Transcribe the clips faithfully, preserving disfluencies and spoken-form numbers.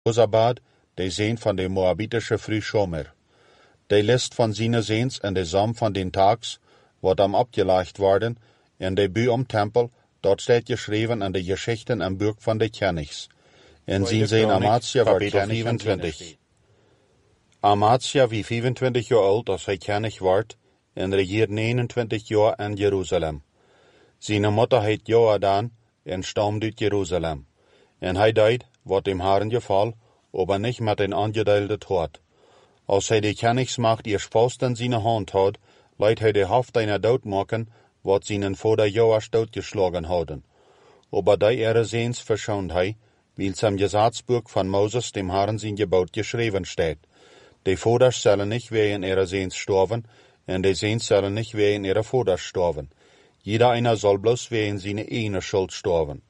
Josabad, de Seen van de moabitische Frühschomer. De List van seine Seens en de Sam van den Tags, wordt am abgelegt worden, en de Bu om Tempel, dort steht geschreven in de Geschichten im Buch van de Kenigs. En zijn Seen Amatia wordt vierentwintig. Amatia wie vierentwintig jaar oud als hij Kenig wordt, en regiert negenentwintig jaar in Jeruzalem. Zijn moeder heet Joadan, en stammt uit Jeruzalem. En hij deed, wat dem Herrn geval, aber nicht mit den angedeelde Tod. Als hij de Kenigsmacht eerst vast in zijn hand had, leidt hij de Haft einer dood maken, wat zijn vader Joas doodgeschlagen hadden. Aber die ihre Seens verschont hij, weil im Gesetzbuch von Moses dem Herrn sein Gebot geschrieben steht. Die Vaters sollen nicht wegen ihrer Seens sterben, und die Seens sollen nicht wegen ihrer Vaters sterben. Jeder einer soll bloß wegen seiner eigenen Schuld sterben.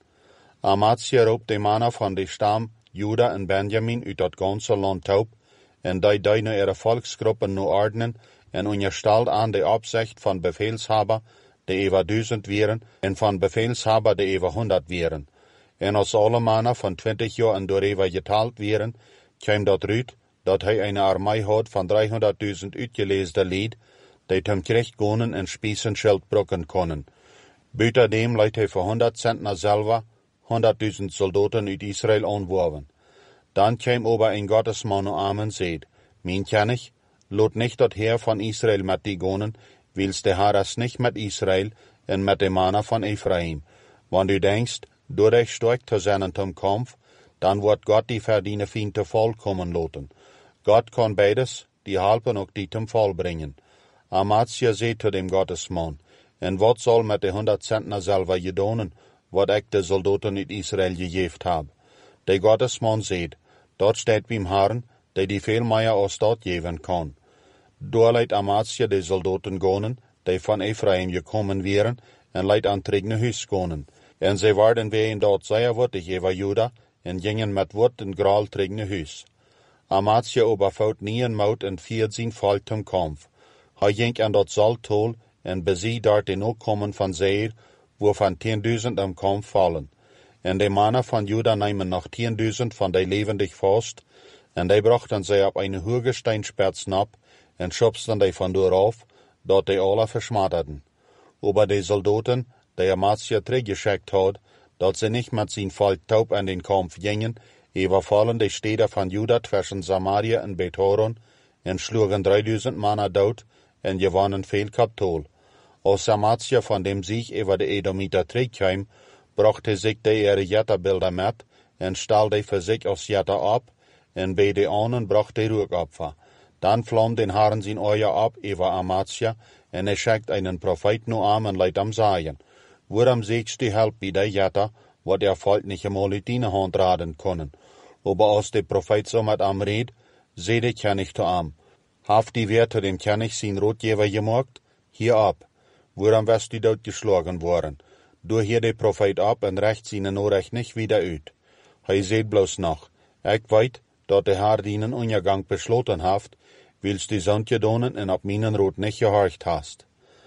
Amatia roept de Männer von de Stamm Juda en Benjamin uit dat ganze Land taub, en die die nu ihre Volksgruppen nu ordnen, en unterstellt an de Absicht von Befehlshaber, de über duizend wären, en von Befehlshaber, de über hundert wären. En als alle Männer von twintig Jahren darüber geteilt wären, käm dat rüt, dat hij eine Armee had von dreihunderttausend uitgeleesde Lied, die zum Krieg gonen en Spiesenschild brucken können. Buiterdem leidt hij voor honderd Zentner selber honderdduizend Soldaten uit Israel anwerven. Dan käm aber ein Gottesmann und Amen seht, mein König, lot nicht dat Heer von Israel mit die gonen, wils der Herr es nicht mit Israel en mit dem Männer von Ephraim. Wenn du denkst, du dich stark zu sein zum Kampf, dann wird Gott die verdiene Fiende vollkommen loten. Gott kann beides, die halpen auch die zum Fall bringen. Amatia seht zu dem Gottesmann, en wat soll mit de honderd Zentner selber gedonen, wat ik de Soldaten uit Israel gegeven heb. De Gottesmann seht, dort steht beim Herrn, der die veel mehr als dort geben kann. Door leidt Amatia de Soldaten gonen, die von Ephraim gekommen wären, en leidt an tregene Huis gonen. En zij werden wegen dort sehr wurtig über Juda, en gingen met wort en graal tregene Huis. Amatia oberfaut nie een mout en vierzehn Volk zum Kampf. Hij ging an dat Saltol, en bezie dort den opkommen van Seir, wovon tienduizend am Kampf fallen. En de Männer von Juda nehmen noch tienduizend von de levendig vast, en die brachten sie op eine hoge Steinspitze ab, en schubsten die von dort auf, dort die alle verschmatterten. Aber die Soldaten, die Amatia zurückgeschickt hat, dat sie nicht mit sein Volk taub an den Kampf gingen, überfallen die Städte von Juda zwischen Samaria und Bethoron, en schlugen dreitausend Männer dood, en gewannen viel Kapitol. Als Amatia von dem Sieg über die Edomiter zurückkam, brachte sich die ihre Jetterbilder mit, en stellte für sich als Jetter ab, en bei den anderen brachte Ruhigopfer. Dann flammt den Herrn sein Euer ab über Amatia, en er schickt einen Prophet nur an und leidt am Sagen. Worum siehst du help bei der Jetter, wat er Volk nicht einmal in deine Hand raden können. Aber als der Prophet so mit am red, seh dich ja nicht zu am. Haft die Werte dem König sein Rotgeber gemacht? Hier ab. Worum wirst du dort geschlagen worden? Du hier der Prophet ab und recht seine Nachricht nicht wieder uit. Hij seht bloß noch, ich weet, dat der Herr deinen Untergang beschlossen haft, willst du Sand gedonen und ab meinen Rot nicht gehorcht hast.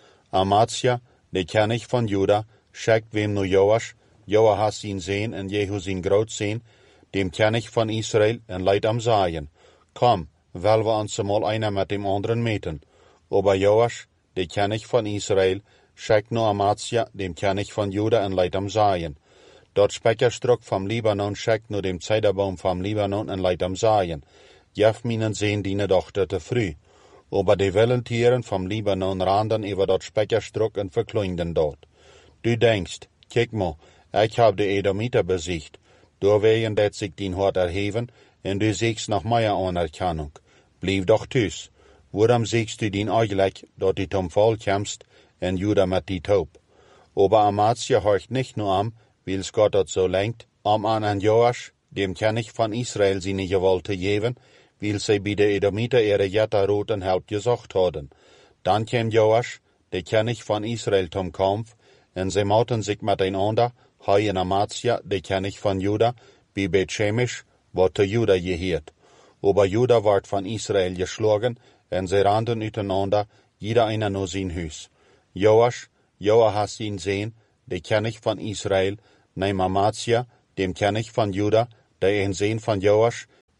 Amatia, der König von Juda, schickt wem nur Joas, Joas ihn sehen und Jehu sein Graut sehen, dem König von Israel und leid am Sagen, komm, weil wir uns mal einer mit dem anderen meten. Aber Joas, der König von Israel, schickt nur Amatia, dem König von Juda und leid am Sagen. Dort Speckerstruck vom Libanon schickt nur dem Zeiderbaum vom Libanon und leid am Sagen. Jef minen sehen die Tochter te früh. Aber die Willentieren vom Libanon randen über dort Speckerstruck und verkleinden dort. Du denkst, kick mal, ich hab die Edomiter besiegt. Durchwegen dat sich din Hort erheben, und du siehst nach meiner Anerkennung. Blieb doch tüß. Worum siehst du din eigentlich, dort die zum Fall kämst, en Juda mit die taub? Aber Amatia horcht nicht nur am, weil's Gott dort so lenkt, am an an Joas, dem König von Israel seine Gewalt zu geben, weil sie bei der Edomiter ihre Jetterroten Help gesucht haben. Dann kam Joas, der König von Israel, zum Kampf, und sie mauten sich miteinander, hei in Amatia, der König von Juda, bei Bet-Shemesh, wo zu Juda gehört. Aber Juda ward von Israel geschlagen, und sie rannten miteinander, jeder einer nur sein Haus. Joas, Joas ihn sehen, der König von Israel, nahm Amatia, dem König von Juda, der ein Sohn von Joas,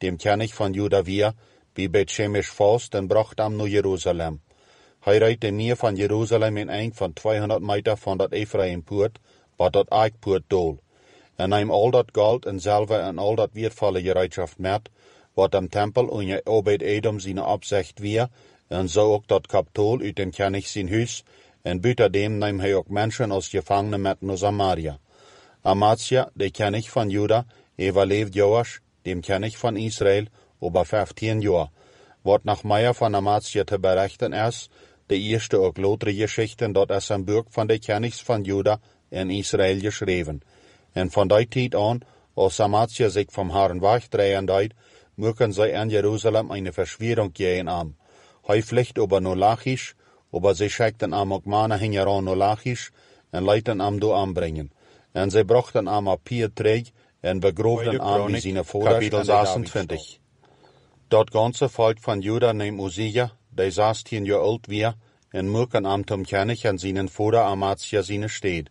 dem König von Juda wir, wie Bet Shemesh Faust en bracht am naar Jeruzalem. Hij reite meer van Jeruzalem in eng van tweehonderd meter van dat Ephraimpoort, wat dat Eikpoort dool. En neem al dat goud en zilver en al dat weervolle gereedschap met, wat am Tempel onder Obed-Edom zijn opzicht weer, en zo ook dat kapitool uit dem König zijn huis, en buiten dem neem hij ook mensen als gevangenen met naar Samaria. Amatia, de König van Juda, overleefd Joasch, dem König van Israel, over vijftien jaar. Wat nach Meier von Amatia te berichten is, de eerste ook lotere geschichten, dat is een boek van de Königs van Juda en Israel geschreven. En van die tijd aan, als Amatia zich vom Herrn wegdrehen deed, mögen zij in Jerusalem eine Verschwörung gehen am. Hij vliegt over no Lachish, aber sie schickten am ook mannen hingeran no Lachish, en leiten am do aanbrengen. En zij brachten am op Pier terug, en begroefden am wie zijn vaders. Kapitel zesentwintig. Dat ganze volk van Juda neemt Uzziah, die zestien jaar oud weer, en mögen am zum König en zijn vader Amatia zijn steed.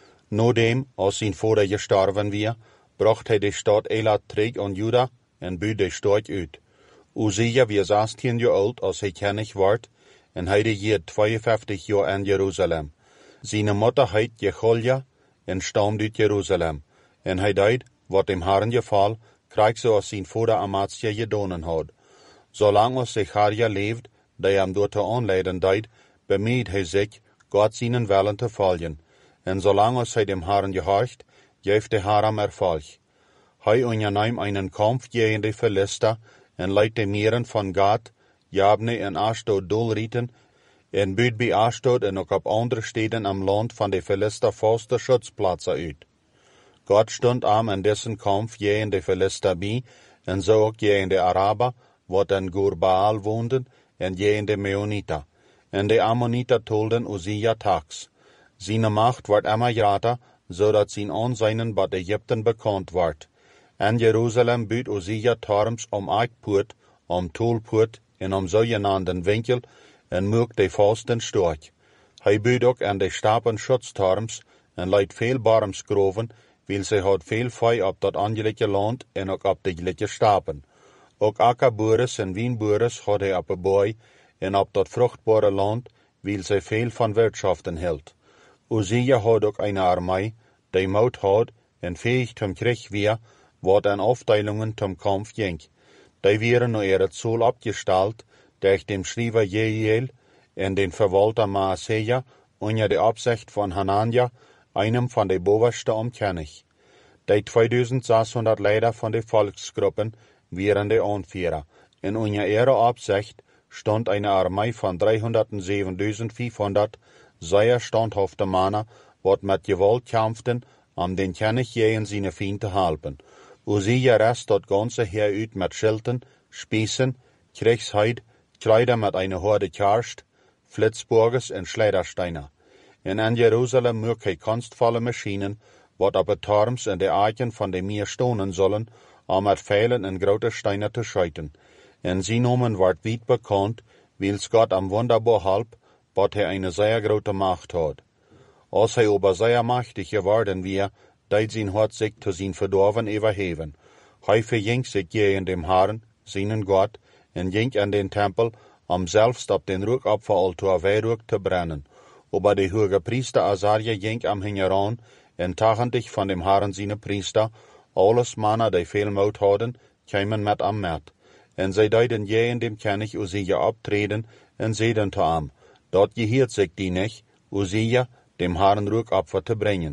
Nodem, als zijn vader gestorven weer, bracht hij de stad Elat terug aan Juda, en buit de stad uit. Uzziah weer zestien jaar oud als hij König werd, en hij regiert tweeënvijftig jaar in Jeruzalem. Zijn moeder heet Jecholja, en stamt uit Jeruzalem. En hij deed, wat dem Herrn geval, krijg zoals zijn vader Amatia gedonen had. Zolang als Zecharia leeft, die hem door te aanleiden deed, bemeed hij zich, God zijn willen te volgen. En zolang als hij dem Herrn gehorcht, geeft de Herr hem erfolg. Hij onderneemt einen Kampf gegen de Philister, en leidt de meren van Gad, Jabne en Ashdod doelrieten, en buit bij Ashdod en ook op andere steden am land van de Philister vaste schutzplaatsen uit. God stond am in dessen Kampf gegen de Philister bij, en zo ook gegen de Araber, wat in Gur-Baal woonden, en gegen de Meoniter. En de Ammoniter tolden Uzziah tags. Zijn macht wordt immer groter, zodat zijn aanzien bij Egypten bekend wordt. En Jeruzalem buit Uzziah torms om Eikpoort, om Tolpoort en om zogenannten winkel, en mögt de vasten storch. Hij buit ook aan de stapen schutztorms, en leidt veel barmsgroven, wil ze had veel vee op dat angelijke land en ook op de gelijke stapen. Ook akkerboeres en wienboeres had hij op een boy, en op dat vruchtbare land, wil ze veel van wirtschaften hield. Uzziah had ook een armee, die moed had, en fähig zum Krieg weer, wat aan afdelingen zum Kampf ging. Die werden naar ihre Zoll abgestellt, durch dem Schreiber Jehiel en den Verwalter Maaseja, onder de opzicht van Hanania, einem van de bovenste am König. Die tweeduizendzeshonderd leider van de volksgruppen waren de Anführer, en onder ihre opzicht stond eine Armee van driehonderdzevenduizendvijfhonderd sehr standhafte Männer, wat met gewalt kämpften, om den König gegen seine Feinde te helpen. Uzziah rest dat ganze Heer uit met Schilden, Spießen, Kriegsheid, Kleider met eine Horde Karst, Flitzburgers en Schleudersteiner. En in Jeruzalem mög hij kunstvolle Maschinen, wat op het torms en de eiken van de meer stonen zullen, om met Pfeilen en grote Steine te schieten. En zijn nomen wordt wiet bekend, wils Gott am wunderbar halb, wat hij eine sehr grote Macht hat. Als hij aber sehr machtig geworden weer, deed zijn hart zich zu zijn verdorven überheben. Hij verging zich gegen dem Herrn, seinen Gott, en ging an den Tempel, om selbst op den Ruckopferaltar Weihrauch te brennen. Aber de hoge Priester Asaria ging am hingeran, en tachendig van dem Herrn seine Priester, alles Männer, die veel Mut hadden, kämen met am Met. En zij deiden gegen dem König Uzziah abtreten, en zeiden te am, dat gehiert sich die nicht, Uzziah, dem Herrn Ruckopfer te brengen.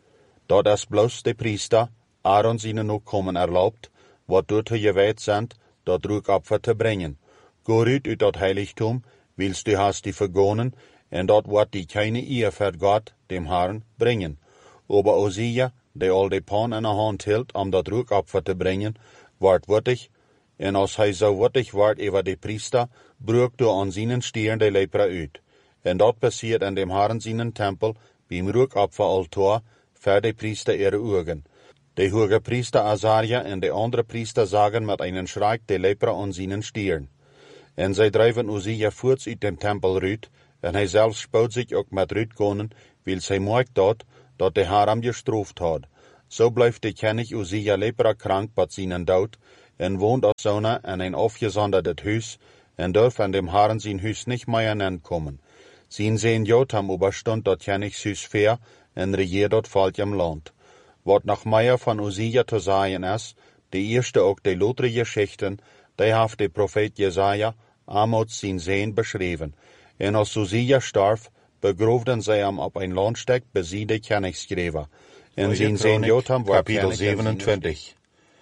Dat is bloos de Priester, Aaron seine Nachkommen erlaubt, wat dort geweiht sind, dat Ruckopfer te brengen. Go uit uit dat Heiligtum, willst du hast die vergonnen, en dat wordt die keine Ehe für Gott, dem Herrn, bringen. Aber Uzziah, der al de Pan in der Hand hield, om dat Ruckopfer te brengen, wordt wuttig, en als hij zo wuttig wordt over de Priester, brucht du an seinen Stieren de lepra uit. En dat passiert in dem Herrn seinen Tempel, beim Ruckopferaltar, für de Priester ihre Augen. De hoge Priester Asaria en de andere Priester sagen mit einen Schreik de lepra an seinen Stieren. En zij drijven Uzziah voort uit dem Tempel ruit, en hij zelf spoot zich ook met ruitkonen, wil zij merkt dat, dat de Herr hem gestraft had. Zo blijft de König Uzziah lepra krank bij zijn dood, en woont als zonen en een afgezonderdet huis, en durf an dem Herrn sein Hus nicht mehr nankommen. Sein Sehn Jotam überstund dort Jenichs fair, en regiert dort Volk im Land. Wat nach Meier von Usia zu sagen ist, die erste auch die lotre Geschichten, die hat der Prophet Jesaja Amos sein Sehn beschrieben. En als Usia starb, begrofden sie ihm auf ein Landsteck besiede Königsgräber. En sein Sehn Jotam war Kapitel siebenundzwanzig.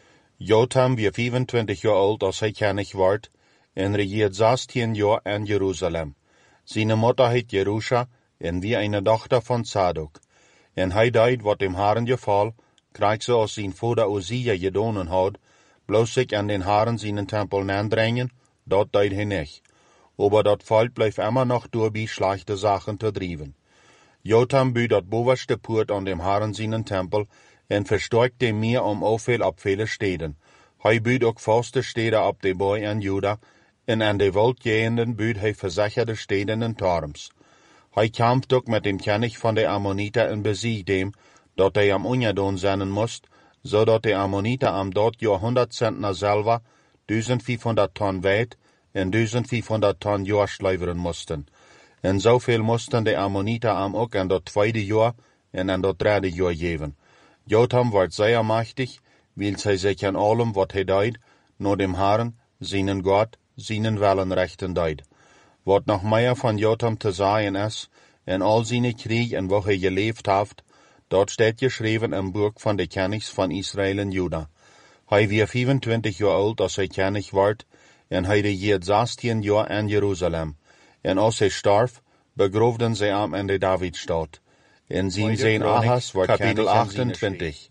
Jotam war vierundzwanzig Jahre alt, als er König ward, en regiert zestien Jahre in Jerusalem. Seine Mutter heet Jerusha, en wie eine Tochter von Zadok. En hij deed wat dem Herrn geval, krijgt zoals zijn vader Uzia gedonen had, bloos zich an den Herrn seinen Tempel nandrängen, dat deed hij nicht. Aber dat Volk bleef immer noch durch schlechte Sachen zu drieben. Jotam büht dat bovenste Poort an dem Herrn seinen Tempel, en verstärkt dem meer om aufviel op viele Städten. Hij büht ook vaste Städte op de Boy in Juda, en an de wohlgehenden büht hij versicherte Städten en Torms. Hij kämpft ook met dem König von de Ammoniter en besiegt dem, dat hij am ungedon zijn moest, zodat de Ammoniter am dort jaar honderd Zentner selber, vierzehnhonderd Tonnen weit en vierzehnhonderd Tonnen jaar sluiveren moesten. En zoveel moesten de Ammoniter am ook aan dat tweede jaar en aan dat derde jaar geven. Jotam werd zeer machtig, weil hij zich aan allem wat hij deed, nur dem Herrn, seinen Gott, seinen Willen rechten deed. Wat nog meer van Jotam te sagen is, en al seine Krieg en wo hij geleefd heeft, dort steht geschreven im Buch von de Königs von Israel en Juda. Hij war vierundzwanzig Jahre alt, als hij König werd, en hij regiert zestien Jahre in Jerusalem. En als hij starf, begrofden zij hem in de Davidstad. En zijn Sehn Ahas werd Kapitel achtentwintig.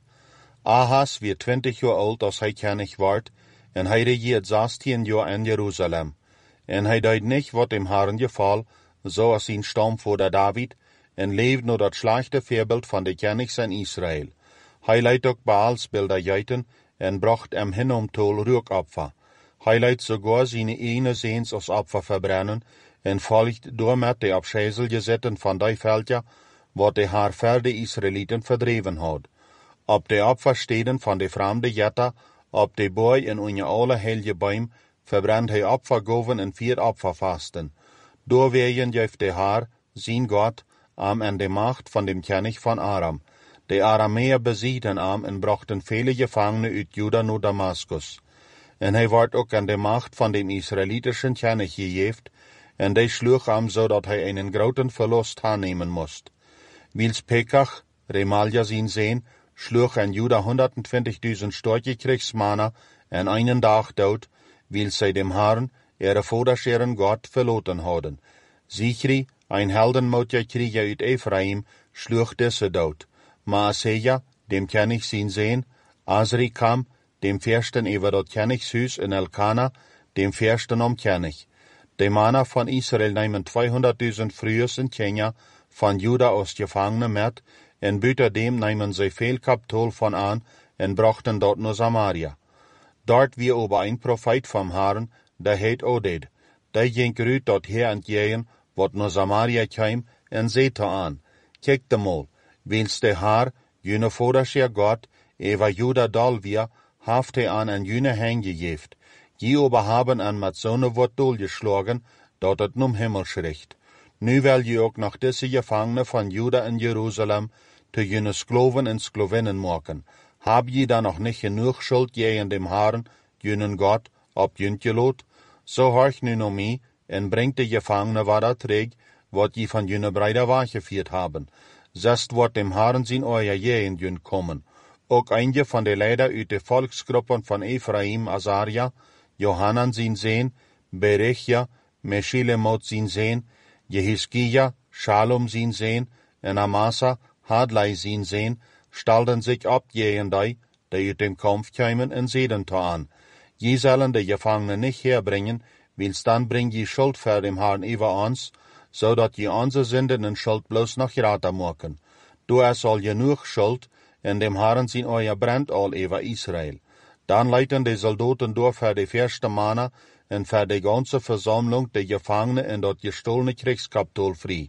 Ahas war twintig Jahre alt, als hij König werd, en hij regiert zestien Jahre in Jerusalem. En hij deed niet wat dem Herrn geval, zoals zijn stamvader David, en leefde naar dat slechte voorbeeld van de Königs in Israël. Hij leidt ook Baalsbilder juiten, en bracht hem hin om tol Rückopfer. Hij leidt sogar seine ene Sehns als Opfer verbrennen, en volgt door met de afschijzel gezetten van die veldja, wat de haar verde Israëlieten verdreven had. Op de Opfersteden van de vreemde Jetta, op de boy en onder alle heilige Bäum, verbrennt hij Opfergoven en vier Opferfasten. Doorwegen geeft de haar, zijn Gott, am en de macht van dem König van Aram. De Arameer besiegten am en brachten vele Gefangene uit Juda naar Damaskus. En hij werd ook aan de macht van dem israelitischen König gegeven, en die sloeg am zodat hij einen groten verlust aannemen moest. Wils Pekach, Remalia zijn Sehn, sloeg aan Juda honderdtwintigduizend starke Kriegsmannen en einen Dag dood, wils zij dem Herrn, ihre Vaderscheren Gott, verloten hadden. Zichri, ein heldenmotiger Krieger uit Ephraim, sloeg diese dood. Maaseja, dem König zijn Sehn, Azrikam, dem Fürsten über dat Königshuis in Elkana, dem Fürsten om König. De Männer von Israel nehmen zweihunderttausend Frühes in Kenia von Juda aus Gefangene mit, en buiten dem nehmen sie viel Kapitol von an, en brachten dort nur Samaria. Dort wie aber ein Prophet vom Herrn, der heet Oded. Der ging rüt dort her entgegen, wat nur Samaria kam, en sehte an. Kijk de mal, wils de Haar, jene Vaderscher Gott, eva Juda dal wir, haft he an en jene hänggegeft. Die aber haben an mit sonne Wort geschlagen, dat het num Himmel schricht. Nu will je ook noch diese Gefangene von Juda in Jerusalem te jene Skloven en Sklovinnen maken. Hab je dan noch nicht genug Schuld gegen dem Herrn, jenen Gott, ob jünt gelot? So horch nu no mi, en bringt de Gefangene wat träg, wat je von jene Breider wachgeführt haben. Zest wordt dem Herrn sin euer jeen jünt kommen. Ook einige von de Leider uit de Volksgruppen von Ephraim, Azaria, Johanan sin Sehn, Berechia, Meshilemot sin Sehn, Jehiskia, Shalom sin Sehn, en Amasa, Hadlai sin Sehn, stalden sich ab jehendei, die uit dem Kampf kämen en Sedenta an. Je sollen de Gefangene nicht herbringen, wils dann bring je Schuld für dem Herrn über uns, so dat je onze Sünden en Schuld bloß noch grater maken. Du es all genug Schuld, en dem Herrn sin euer brennt all über Israel. Dann leiten die Soldaten durch für die erste Männer en für die ganze Versammlung die Gefangene in dat gestohlene Kriegskapitol frei.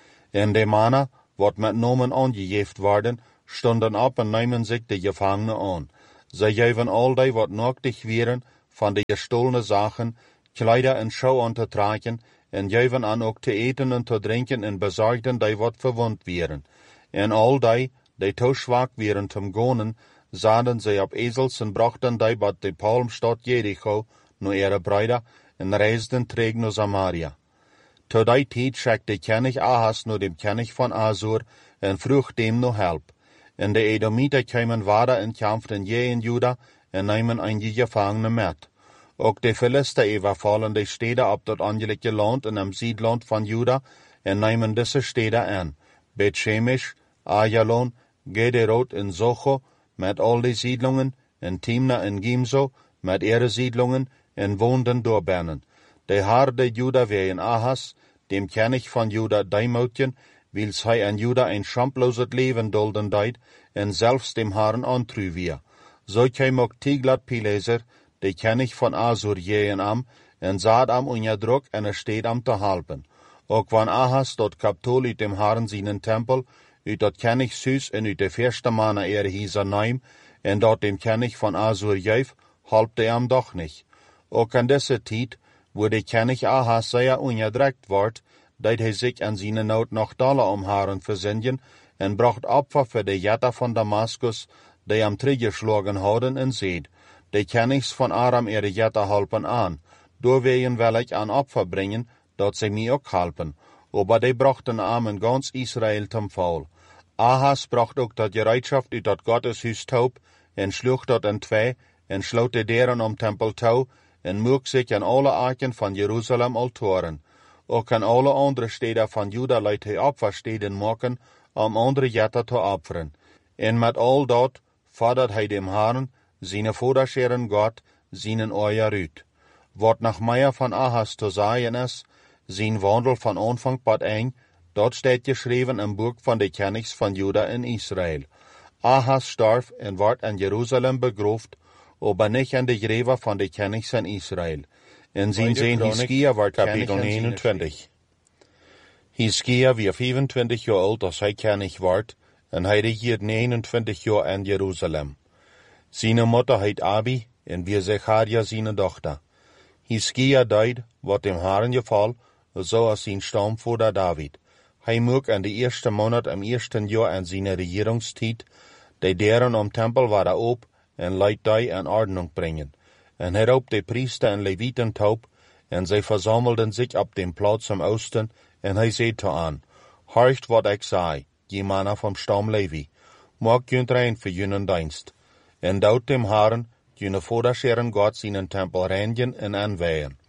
En die Männer, wat mit Namen angegeft worden, stunden ab en nehmen sich die Gefangene an. Zij geven al die wat nochtig wieren van de gestohlene Sachen, Kleider en Schau aan te tragen, en geven aan ook te eten en te drinken en bezorgden die wat verwund wieren. En al die, die te zwak wieren zum Gonen, zaden zij op ezels en brachten die wat de Palmstad Jericho, naar ihre Brüder, en reisden terug naar Samaria. Zu die tijd schickte König Ahas naar dem König von Asur, en vroeg dem nog help. En de Edomiter kwamen wader en kämpften je in Juda, en namen einige Gefangene met. Ook de Philister overvallen de steden op dat angelikte land en am Siedland van Juda, en namen deze steden aan. Bet-Shemesh, Ajalon, Gederot en Socho, met al die Siedlungen, en Timna en Gimzo, met ihre Siedlungen, en woonden doorbinnen. De harde Juda wegen Ahas, dem König van Juda deimoutjen, wils hij aan Juda een schamploses leven dulden deed, en zelfs dem Herrn antru weer. Zo kwam ook Tiglat-Pileser, de König van Asur, jeen am, en zat am onderdruk en er steed am te helpen. Ook van Ahas dat kaptol uit dem Herrn zijnen tempel, uit dat Königshuis en uit de eerste mannen er hieser neim, en dat dem König van Asur juif, halpte am doch nicht. Ook an deze tijd, wo de König Ahas sehr onderdrukt wordt, deed hij zich aan zijn nood nog dollar om Herren verzinnen, en bracht Opfer für de Jätter von Damaskus, die am teruggeschlagen hadden, en zeid, de Königs von Aram ihre Jätter helpen aan, doorwegen wil ik aan Opfer bringen, dat sie mij ook helpen. Aber die brachten am ganz Israel zum Fall. Ahas bracht ook dat gereedschaft uit dat Gotteshuis taub, en sloeg dat in twee, en sloot de deuren om Tempel touw, en moek zich aan alle arken van Jeruzalem altoren. Ook aan alle andere steden van Juda liet hij opfersteden maken, om andere Jätter te opferen. En met al dat fordert hij dem Herrn, zijn voorderscheren God, zijn oor uit. Wat nog meer van Ahas te zeggen is, zijn wandel van aanvang tot eind, dat staat geschreven in boek van de Königs van Juda en Israël. Ahas starf en wordt in Jeruzalem begroefd, aber nicht an de grave van de Königs van Israël. En zijn zijn Hiskia wordt kapitel eenentwintig. Hiskia wie vierentwintig jaar oud als hij König wordt, en hij regiert negenentwintig jaar in Jeruzalem. Zijn moeder heet Abi, en wie Zecharia zijn dochter. Hiskia deed, wat dem Herrn geval, zoals zijn stamvader David. Hij mocht in de eerste maand im eersten jaar in zijn regeringstijd, de deuren om Tempel waren op, en liet die in Ordnung bringen. En hij roep de priester en Leviten taub, en zij versammelden zich op dem Platz im Osten, en hij zei te aan, horcht wat ik zei, je mannen vom Stamm Levi, maak junt rein für junen dienst. En dout dem Herrn, june voorderscheren God zijn Tempel reinigen en aanweihen.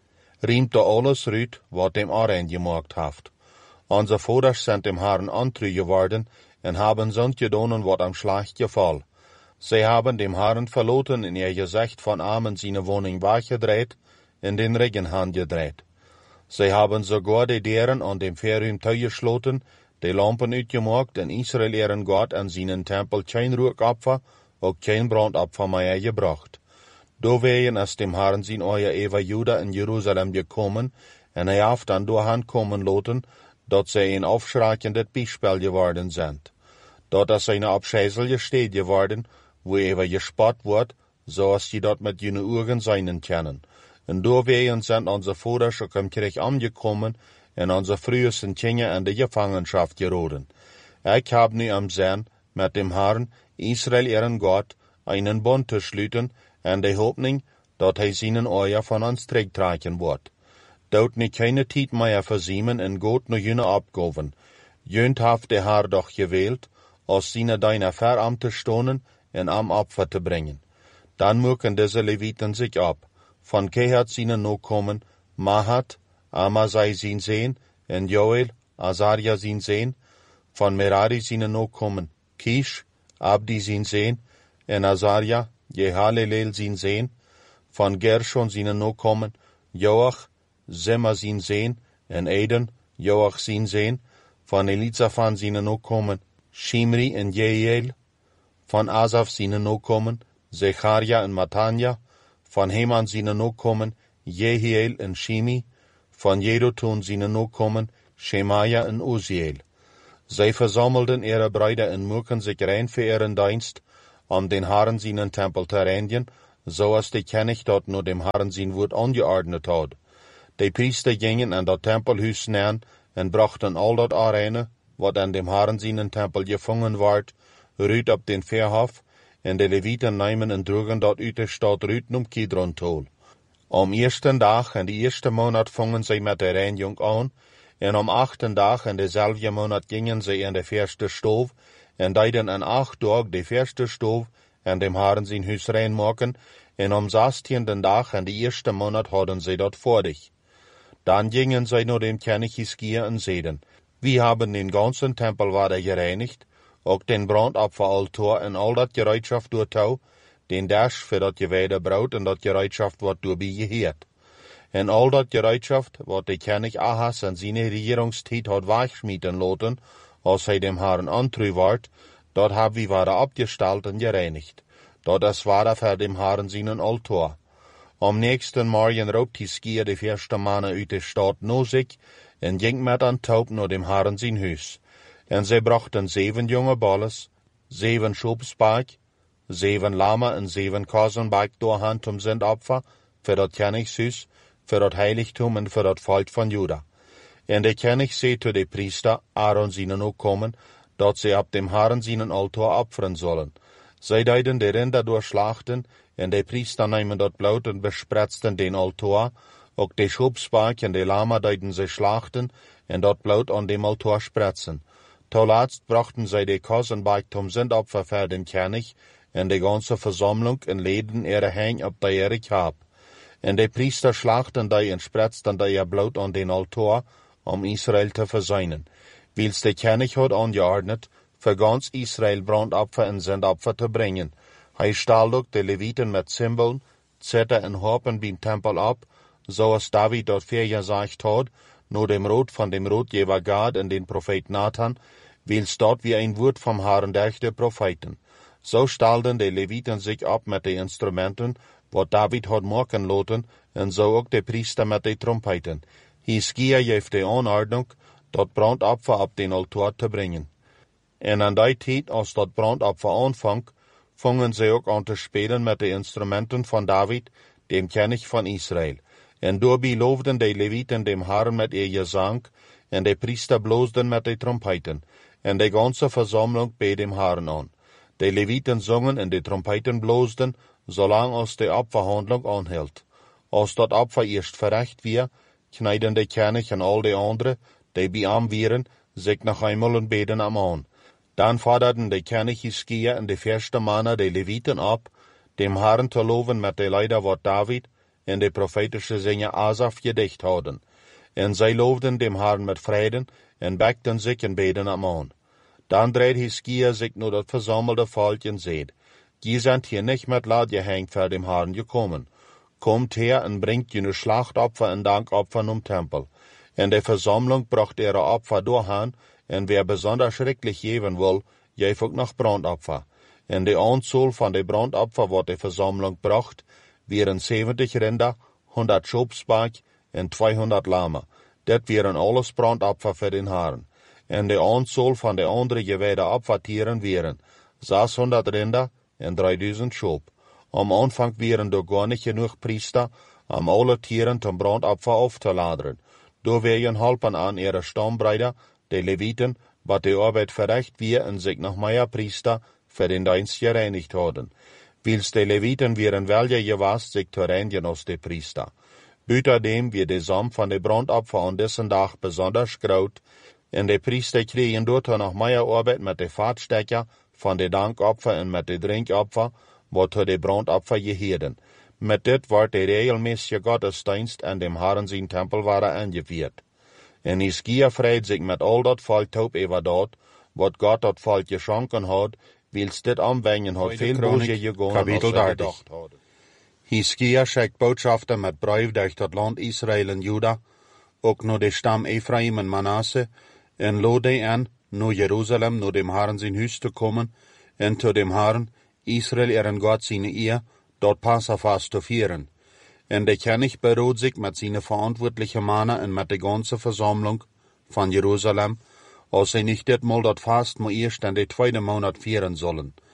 Riemt er alles ruit, wat dem Arein gemaakt heeft. Onze vaders zijn dem Herrn antru geworden, en haben zond gedonen wat am Schlag geval. Zij haben dem Herrn verloten in ihr Gesicht von Amen seine Wohnung weggedreht, in den Regenhahn gedreht. Zij haben sogar die Deren an dem Verruim geschloten, die Lampen uitgemaakt en Israel ihren Gott an seinen Tempel kein Ruhopfer, auch kein Brandopfer mehr gebracht. Doorwegen ist dem Herrn sein euer Eva Juda in Jerusalem gekommen, en hij heeft dan doorhand kommen laten, dat zij een aufschreikendes Beispiel geworden sind. Dat is eine abscheißelige Stadt geworden, wo Eva gespart wird, so als die dort mit jene Augen sein können. Und doorwegen sind unsere Väter schon im Krieg angekommen und unsere frühesten Kinder in die Gefangenschaft geraten. Ich habe nu am Sinn, mit dem Herrn, Israel ihren Gott, einen Bund zu schließen, in der Hoffnung, dass er seinen Euer von uns trägtragen wird. Dort nicht keine Zeit mehr versiemen und Gott noch jene abgaben. Jönt haft der Herr doch gewählt, aus seine deiner Veramte stonen und am Opfer zu bringen. Dann mögen diese Leviten sich ab. Von Kehat seine Nachkommen, Mahat, Amasai sein Sehn, und Joel, Azaria sein Sehn. Von Merari seine Nachkommen, Kish, Abdi sein Sehn, und Azaria, Jehalelel sein Sehn. Von Gershon seine Nachkommen, Joach, Zema sein Sehn, und Eden, Joach sein Sehn. Von Elizaphan seine Nachkommen, Shimri und Jeiel. Von Asaf seine Nachkommen, Zecharia und Matanja. Von Heman seine Nachkommen, Jehiel und Shimi. Von Jedutun seine Nachkommen, Shemaja und Uziel. Zij versammelden ihre Brüder und mögen sich rein für ihren Dienst, um den Herren seinen Tempel zu reinigen, so als die König dort nur dem Herren sein Wort angeordnet hat. Die Priester gingen an das Tempelhus nähen und brachten all das Arene, was an dem Herren seinen Tempel gefangen ward, rüt ab den Verhof, und die Leviten nehmen und trugen dort uit der Stadt Rüten um Kidron tol. Am ersten Tag in die erste Monat fangen sie mit der Reinigung an, und am achten Tag in derselben Monat gingen sie in der erste Stof, und deiden an acht Tag die erste Stof, in dem Herren sein Hus reinmachen, und am sechzehnten Tag in die erste Monat hatten sie dort fertig. Dann gingen sie nur dem König Hiskia und seiden, wir haben den ganzen Tempel wieder gereinigt, auch den Brandopferaltar und all das Gereitschaft durchtau, den Dasch für das geweide Brot und das Gereitschaft, was dabei gehört. Und all das Gereitschaft, was der König Ahas an seine Regierungszeit hat weichschmieden lassen, als er dem Herrn antreu ward, dort hab wir wieder abgestellt und gereinigt. Dort das war für dem Herrn seinen Altar. Am nächsten Morgen raubt Hiskia die erste Männer uit der Stadt no sich und ging mit an Taub nur dem Herrn sein Hus. Und sie brachten sieben junge Balles, sieben Schubsberg, sieben Lama und sieben Kasenberg durchhand zum Sündopfer, für das Königshus, für das Heiligtum und für das Volk von Juda. Und der König seh zu den Priester, Aaron seinen auch kommen, dass sie ab dem Herrn seinen Altar opfern sollen. Sie deuten die Rinder durchschlachten, und die Priester nehmen dort Blut und bespritzten den Altar, auch die Schubsberg und die Lama deuten sie schlachten, und dort Blut an dem Altar spritzen. Zuletzt brachten sie die Kasenberg zum Sündopfer für den König, und die ganze Versammlung und leden ihre Hänge ab der Erik ab. Und die Priester schlachten die und spritzten die ihr Blut an den Altar, um Israel zu versöhnen. Wils der König hat angeordnet, für ganz Israel Brandopfer und Sündopfer zu bringen. Er stellt auch die Leviten mit Zimbeln, Zither und Harpen beim Tempel ab, so als David dort vorgesagt hat, nur dem Rot von dem Rotgeber Gad und den Prophet Nathan, wils dort wie ein Wort vom Herrn durch die Propheten. So stellten die Leviten sich ab mit den Instrumenten, was David hat machen lassen, und so auch die Priester mit den Trompeten. Hiskia gab die Anordnung, dort Brandopfer ab den Altar zu bringen. Und an der Zeit, als dort Brandopfer anfang, fangen sie auch an zu spielen mit den Instrumenten von David, dem König von Israel. Und dabei lobten die Leviten dem Herrn mit ihr Gesang, und die Priester blosten mit den Trompeten, und die ganze Versammlung bei dem Herrn an. Die Leviten sangen und die Trompeten blosten, solange als die Opferhandlung anhielt. Als das Opfer erst verrecht wird, kneiden der König und all die anderen, die bei ihm wären, sich noch einmal und beten am an. Dann forderten der König Hiskia und die ersten Männer die Leviten ab, dem Herrn zu loben mit den Lieder, was David und die prophetische Sänger Asaf gedicht hatten. Und sie lobten dem Herrn mit Frieden und beckten sich und beten am an. Dann dreht Hiskia sich nur das versammelte Volk und seht, die sind hier nicht mit Laut gehängt für dem Herrn gekommen. Kommt her und bringt jene Schlachtopfer und Dankopfer um Tempel. Und die Versammlung bracht ihre Opfer durchhin, und wer besonders schrecklich geben will, gebe auch noch Brandopfer. Und die Anzahl von den Brandopfer, was die Versammlung bracht, wären siebzig Rinder, hundert Schubsberg und zweihundert Lama. Das wären alles Brandopfer für den Herrn. Und die Anzahl von den anderen geweihten Opfertieren wären sechshundert Rinder und dreitausend Schub. Am Anfang wären da gar nicht genug Priester, um alle Tieren zum Brandopfer aufzuladen. Da wären halben an ihre Stammbrüder, die Leviten, was die Arbeit verrecht wir und sich noch mehr Priester für den Dienst gereinigt haben. Wils die Leviten wären welche gewasst, sich zu reinigen als die Priester. Büterdem wird die Samen von den Brandopfer an diesem Tag besonders graut, und die Priester kriegen dort noch mehr Arbeit mit den Fahrtstecker von den Dankopfer und mit den Trinkopfer, was zu den Brandopfer gehören. Mit dit wird der regelmäßige Gottesdienst an dem Herrn sein Tempel war angeführt. Und Hiskia freut sich mit all dat Volk taub über dort, was Gott dat Volk geschenken hat, wils dit anwenden hat viel Brüche gegangen, Kapitel als er gedacht hat. Hiskia schickt Botschafter mit Brief durch das Land Israel und Juda, auch nur der Stamm Ephraim und Manasse, und lud die an, nur Jerusalem, nur dem Herrn sein Hus zu kommen, und zu dem Herrn, Israel ihren Gott seine Ehe, dort Passafast zu führen. Und der König beruht sich mit seinen verantwortlichen Männern und mit der ganzen Versammlung von Jerusalem, als sie nicht das mal dort fast mal erst in den zweiten Monat führen sollen.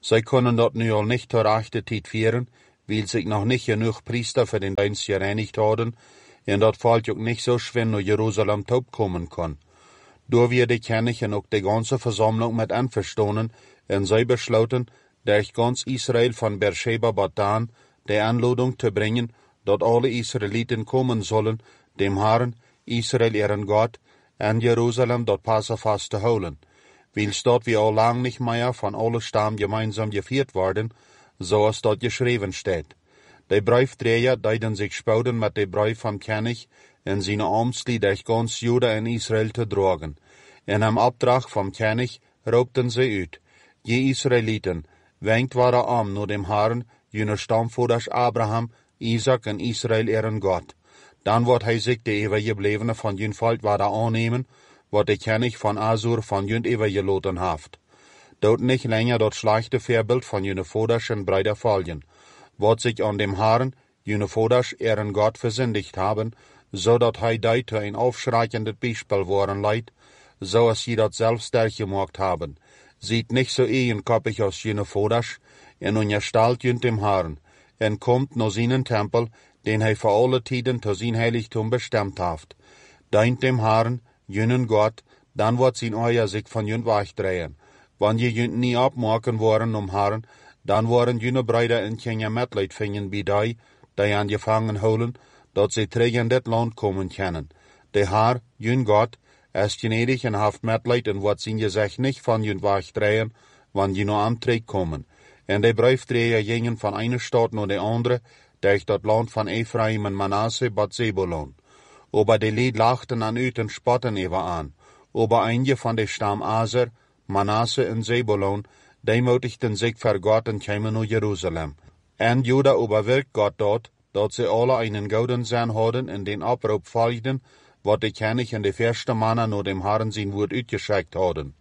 Zij können dort nu al nicht zur rechten Tijd vieren, weil sich noch nicht genug Priester für den Dienst gereinigt haben, und dort fällt auch nicht so schwer nach Jerusalem taub kommen kann. Door wir die Kirchen auch die ganze Versammlung mit einverstanden, und sie beschlossen, durch ganz Israel von Beersheba bis Dan die Anladung zu bringen, dort alle Israeliten kommen sollen, dem Herrn, Israel ihren Gott, in Jerusalem dort Passafast zu holen. Weil dort wie auch lang nicht mehr von alle Stamm gemeinsam geführt worden, so als dort geschrieben steht. Die Briefträger deuten sich spouden mit dem Brief vom König in seine Amtsli durch ganz Juda in Israel zu tragen. In einem Auftrag vom König raubten sie ut: Je Israeliten, wenkt war der Arm nur dem Herrn, jene Stammvaters Abraham, Isaac und Israel ihren Gott. Dann wird hij sich die Übergebliebene von jün Volk war annehmen, wat der König von Asur von jün übergeloten haft. Dort nicht länger dort schlechte Vorbild von jene Vaters und Brüder folgen, wat sich an dem Herrn, jene Vaters ihren Gott versündigt haben, so dat hij deute ein aufschreiendes Beispiel worden leid, so als sie dat selbst gemacht haben. Sieht nicht so ehenkoppig aus jene Vaters, en un gestalt jünt dem Herrn, en kommt no seinen Tempel, den hij für alle Tiden zu sein Heiligtum bestimmt haft. Deint dem Herrn, jünen Gott, dann wird sein Euer sich von jünt wegdrehen. Wann je jünt nie abmachen worden um Herrn, dann waren jüne Brüder in Kenia Mitleid fingen bei die, die angefangen holen, dat sie terug in dit Land kommen können. Der Herr, jün Gott, ist gnädig und haft Mitleid und wird sein Gesicht nicht von jünt wegdrehen, wann je nur am Trick kommen. Und die Briefträger gingen von einer Stadt nur der andere, durch das Land von Ephraim und Manasse bat Zebulon. Aber die Lied lachten an üt und spotten über an. Aber einige von der Stamm Aser, Manasse und Zebulon, demutigten sich vor Gott und kämen nach Jerusalem. Und Juda überwirkt Gott dort, dass sie alle einen Gouden Sinn hatten und den Abruf folgten, was die König in die ersten Männer nur dem Herrn sein Wort utgeschickt hatten.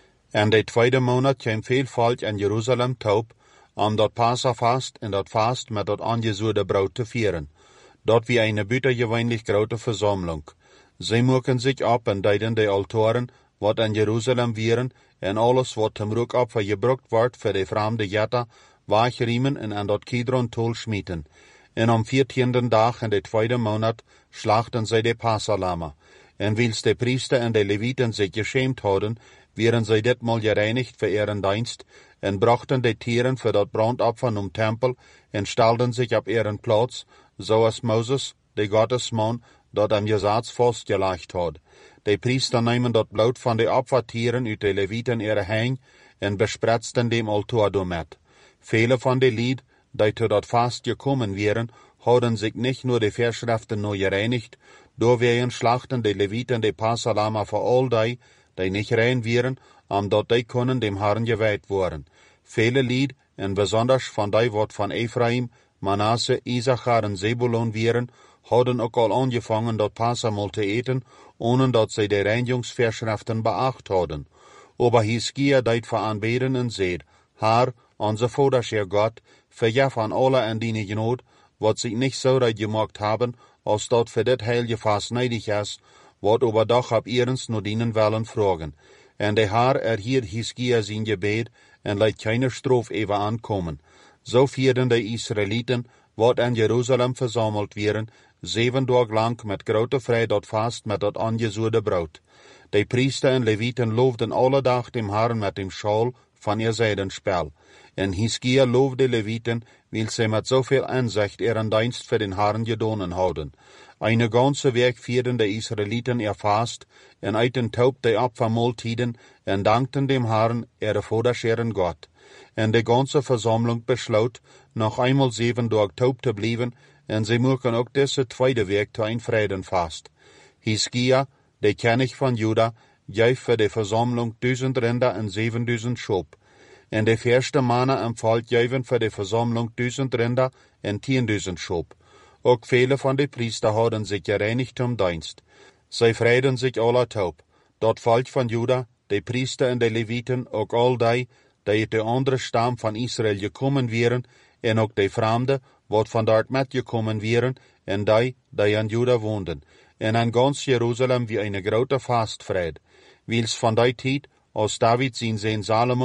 In der zweiten Monat kam viel Volk in Jerusalem taub, um dort Passafast und dort Fast mit dort angesuchte Braut zu feiern. Dort wie eine bütergewöhnlich große Versammlung. Sie mucken sich ab und deuten die Altoren, wat in Jerusalem wären, und alles, wat zum Rückopfer gebraucht wird für die fremde Jätter, wachriemen und an dort Kidron Tol schmieden. Und am vierzehnten Tag in der zweiten Monat schlachten sie die Passalama. Und wils die Priester und die Leviten sich geschämt hatten, wären sie ditmal gereinigt für ihren Dienst und brachten die Tieren für das Brandopfer um Tempel und stellten sich auf ihren Platz, so als Moses, der Gottesmann, dort am Gesetz festgelegt hat. Die Priester nehmen dort Blut von den Opfertieren ut die Leviten ihre Hänge und bespritzten dem Altar damit. Viele von den Lied, die zu dort Fast gekommen wären, haben sich nicht nur die Vorschriften nur gereinigt, deswegen schlachten die Leviten die Passalama für all die, die nicht rein wären, um dort die können dem Herrn geweiht worden. Viele Lied, und besonders von die, wat von Ephraim, Manasse, Isachar und Zebulon wären, haben auch all angefangen, dort Passamal zu eten, ohne dass sie die Reinigungsvorschriften beacht haben. Aber Hiskia deit veranbeten und seht: Herr, unser Vaters Herr Gott, vergib an alle in deine Gnade, wat sich nicht so recht gemacht haben, als dort für dit heilige Fast neidig ist, wat aber doch ab ihrens nur dienen wollen fragen. Und der Herr erhielt Hiskia sein Gebet und leidt keine Strophe über ankommen. So vierten die Israeliten, wat in Jerusalem versammelt wären, sieben Tage lang mit großer Freude dort Fast mit dort angesuchte Braut. Die Priester und Leviten lobten alle Tag dem Herrn mit dem Schal von ihr Seidenspiel. Und Hiskia lobte die Leviten, weil sie mit so viel Einsicht ihren Dienst für den Herrn gedonen haben. Eine ganze Weg vierten die Israeliten ihr Fast, und eiten taub die Opfermahltiden, und dankten dem Herrn, ihre Vaters ihren Gott. Und die ganze Versammlung beschloss, noch einmal sieben Tage taub zu bleiben, und sie mucken auch diese zweite Weg zu ein Friedenfast. Hiskia, der König von Juda, gab für die Versammlung tausend Rinder und siebentausend Schop. Und die erste Männer empfahl gaven für die Versammlung tausend Rinder und zehntausend Schop. Auch viele von den Priester haben sich gereinigt zum Dienst. Sie freuten sich alle taub. Dort Volk von Juda, die Priester und die Leviten, auch all die, die uit de andere Stamm von Israel gekommen wären, und auch die Fremden, wat von dort mitgekommen wären, und die, die in Juda wohnten, und an ganz Jerusalem wie eine große Fastfreude. Wils von der Zeit, als David sein Sohn Salomo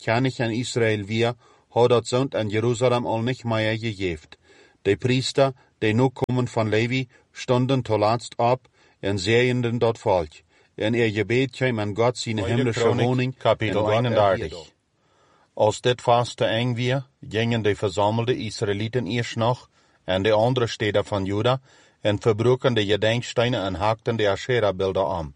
König in Israel wir, hat dat Sund in Jerusalem al nicht mehr gegeft. Die Priester, die nu kommen von Levi, stunden zuletzt ab en zeenden dat Volk. En ihr Gebet kwam an Gott seine himmlische Wohnung, Kapitel eenendertig. Als dit vast te eng weer, gingen de verzamelde Israëlieten eerst nog en de andere steden van Juda en verbroken de gedenksteinen en haakten de Asherah-beelden aan.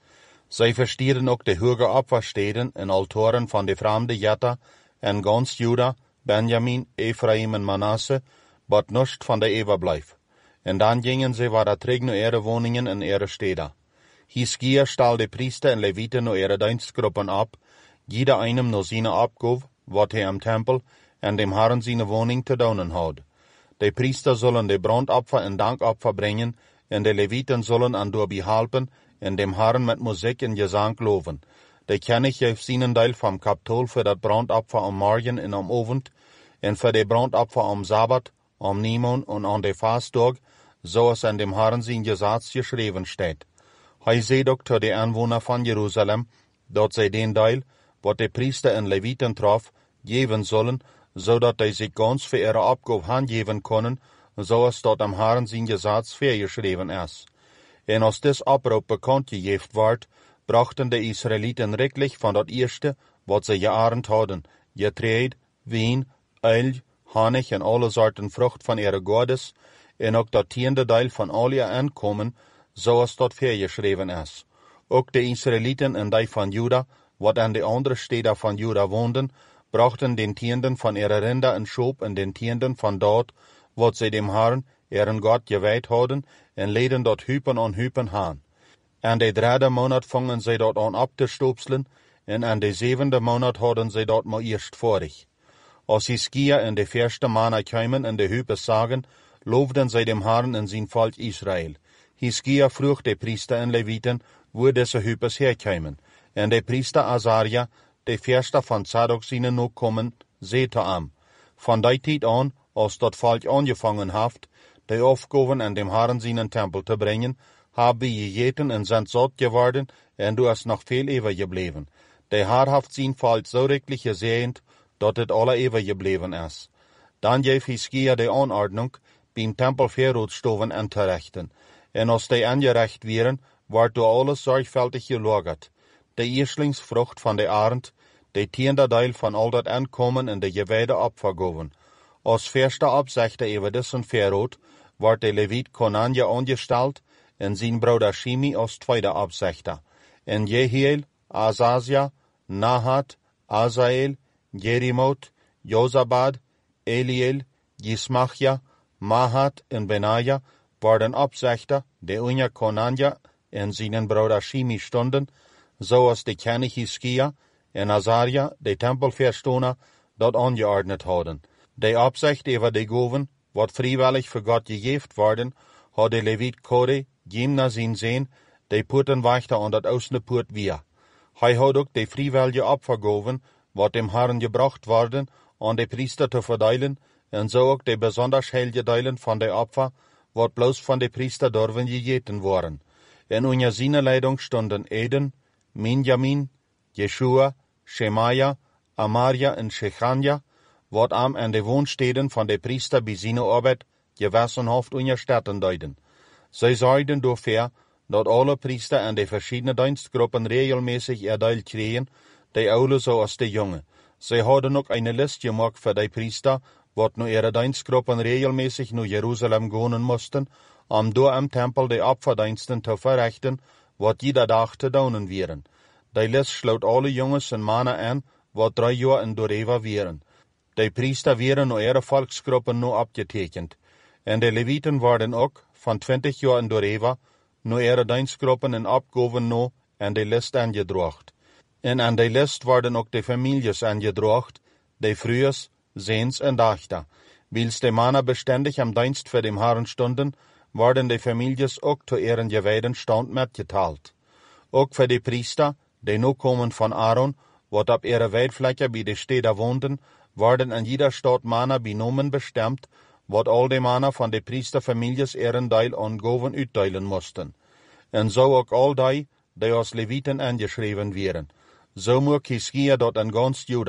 Zij verstierden ook de hoge oppersteden en altoren van de vreemde Jetta en gans Juda, Benjamin, Ephraim en Manasse, wat nust van de overblijf. En dan gingen ze waar terug naar ihre woningen en ihre steden. Hiskia stal de priester en levieten naar ihre dienstgruppen ab, jeder einem naar zijn opgave, wat hij am tempel en dem Herrn zijn woning te doen had. De priester zullen de brandopfer en dankopfer brengen, en de levieten zullen aan doorbi helpen, en dem Herrn met muziek en gezang loven. De König heeft zijn deel van kapitol voor dat brandopfer om morgen en om avond, en voor de brandopfer om Sabbat, om Nimon en aan de Fastdag, zoals in dem Herrn zijn Gesetz geschreven staat. Hij zei ook tot de aanwoner van Jeruzalem, dat zij den deel, wat de priester en levieten trof, geven zullen, zodat hij zich ganz voor ihre opgave handgeven kunnen, zoals dat am Herrn zijn Gesetz voorgeschreven is. En als dit oproep bekend gegeven wordt, brachten de Israëlieten riklich van dat eerste, wat ze gearend hadden, getreed, wien, uil, honig en alle soorten vrucht van ihre godes, en ook dat tiende deel van al je aankomen, zoals dat voorgeschreven is. Ook de Israëlieten en die van Juda, wat aan de andere steden van Juda woonden, brachten den tienden van ihre rinder en schoop en den tienden van dat, wat zij dem Herrn, ihren Gott, gewijd hadden, en leden dat hupen aan hupen haan. En de derde maand vangen zij dat aan op te stoopselen, en aan de zevende maand hadden zij dat maar eerst vorig. Als Hiskia en de eerste mannen kwamen en de hupen zagen, loofden zij dem Herrn en zijn volk Israël. Hiskia vroeg de priester en levieten, wo deze hupes herkwamen. En de priester Azaria, de eerste van Zadok zijn nog komen, zeete am. Van die tijd aan, als dat volk aangevangen heeft, de opgaven en dem Herrn zijn tempel te brengen, hebben gegeten en zijn zot geworden, en du hast nog veel eeuwen gebleven. De Herr heeft zijn volk zo riklich gezegend, dat het alle eeuwen gebleven is. Dan geef Hiskia de aanordnung, beim tempel verroodstoven en terechten. En als die aangerecht werden, wordt door alles zorgvuldig gelagert. De eerstlingsvrucht van de arend, de tiende deel van al dat aankomen en de gewijde opvergoven. Als eerste opzichte over dessen verrood, wordt de Levit Konanja aangesteld, en zijn broeder Shimi als tweede opzichte. En Jehiel, Azasia, Nahat, Azael, Jerimot, Jozabad, Eliel, Gismachja, Mahat en Benaja worden opzichte, de unja Konanja en zijn broeder Shimi stonden, zoals de König Hiskia en Azaria, de tempelverstoner, dat aangeordnet hadden. De opzicht over de goven, wat vrijwillig voor God gegeven worden, had de Levit Kore, Jimna zijn zeen, de poortenwachter aan dat oostende poort weer. Hij had ook de vrijwillige opvergoven, wat dem Herrn gebracht worden, aan de priester te verdelen, en zo ook de besonders heilige delen van de opfer, wat bloos van de priester durven gegeten worden. En onder zijn leiding stonden Eden, Minjamin, Jeshua, Shemaya, Amaria en Shechanja, wat am en de woonsteden van de priester bij zijn arbeid gewassen heeft onderstetten duiden. Zij zorgden dafür, dat alle priester en de verschiedene dienstgruppen regelmäßig ihr Teil kregen, de oude zoals de jonge. Zij hadden ook een list gemaakt voor de priester, wat nu ihre dienstgruppen regelmäßig naar Jeruzalem gaan moesten, om door am tempel de opferdiensten te verrichten, wat jeder dag te doen wären. De list sloot alle jongens en mannen aan, wat drie jaar in Doreva wären. De priester werden naar ihre volksgruppen nu opgetekend. En de levieten worden ook, van twintig jaar in Doreva, naar ihre dienstgruppen en opgaven nu en de list aangedracht. En aan de list worden ook de families aangedracht, de vroegers, zeens en dachter. Wils de mannen beständig am Dienst für dem Herrn stunden, worden de families ook zu ihren gewijden stand metgeteilt. Ook für de priester, die nu komen van Aaron, wat op ihre weidvlekken bij de steden woonden, worden in jeder stad mannen benomen bestemd, wat al de mannen van de priesterfamilies ihren deel aan goven uitdelen moesten. En zo ook al die, die als levieten aangeschreven werden. Zo moet Hiskia dat in ganz Juda,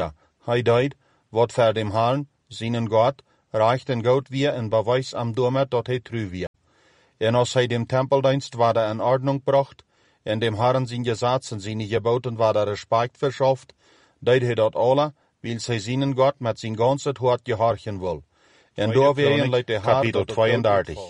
Hij deed, wat voor dem Herrn, seinen Gott, recht en goed weer en bewijs am domet dat hij true weer. En als hij dem Tempeldienst wieder in Ordnung bracht, en dem Herrn zijn Gesetz en seine Geboten wieder Respekt verschafft, deed hij dat alle, weil hij seinen Gott met zijn ganzes hart gehorchen wil. En door weer leidt de Kapitel tweeëndertig.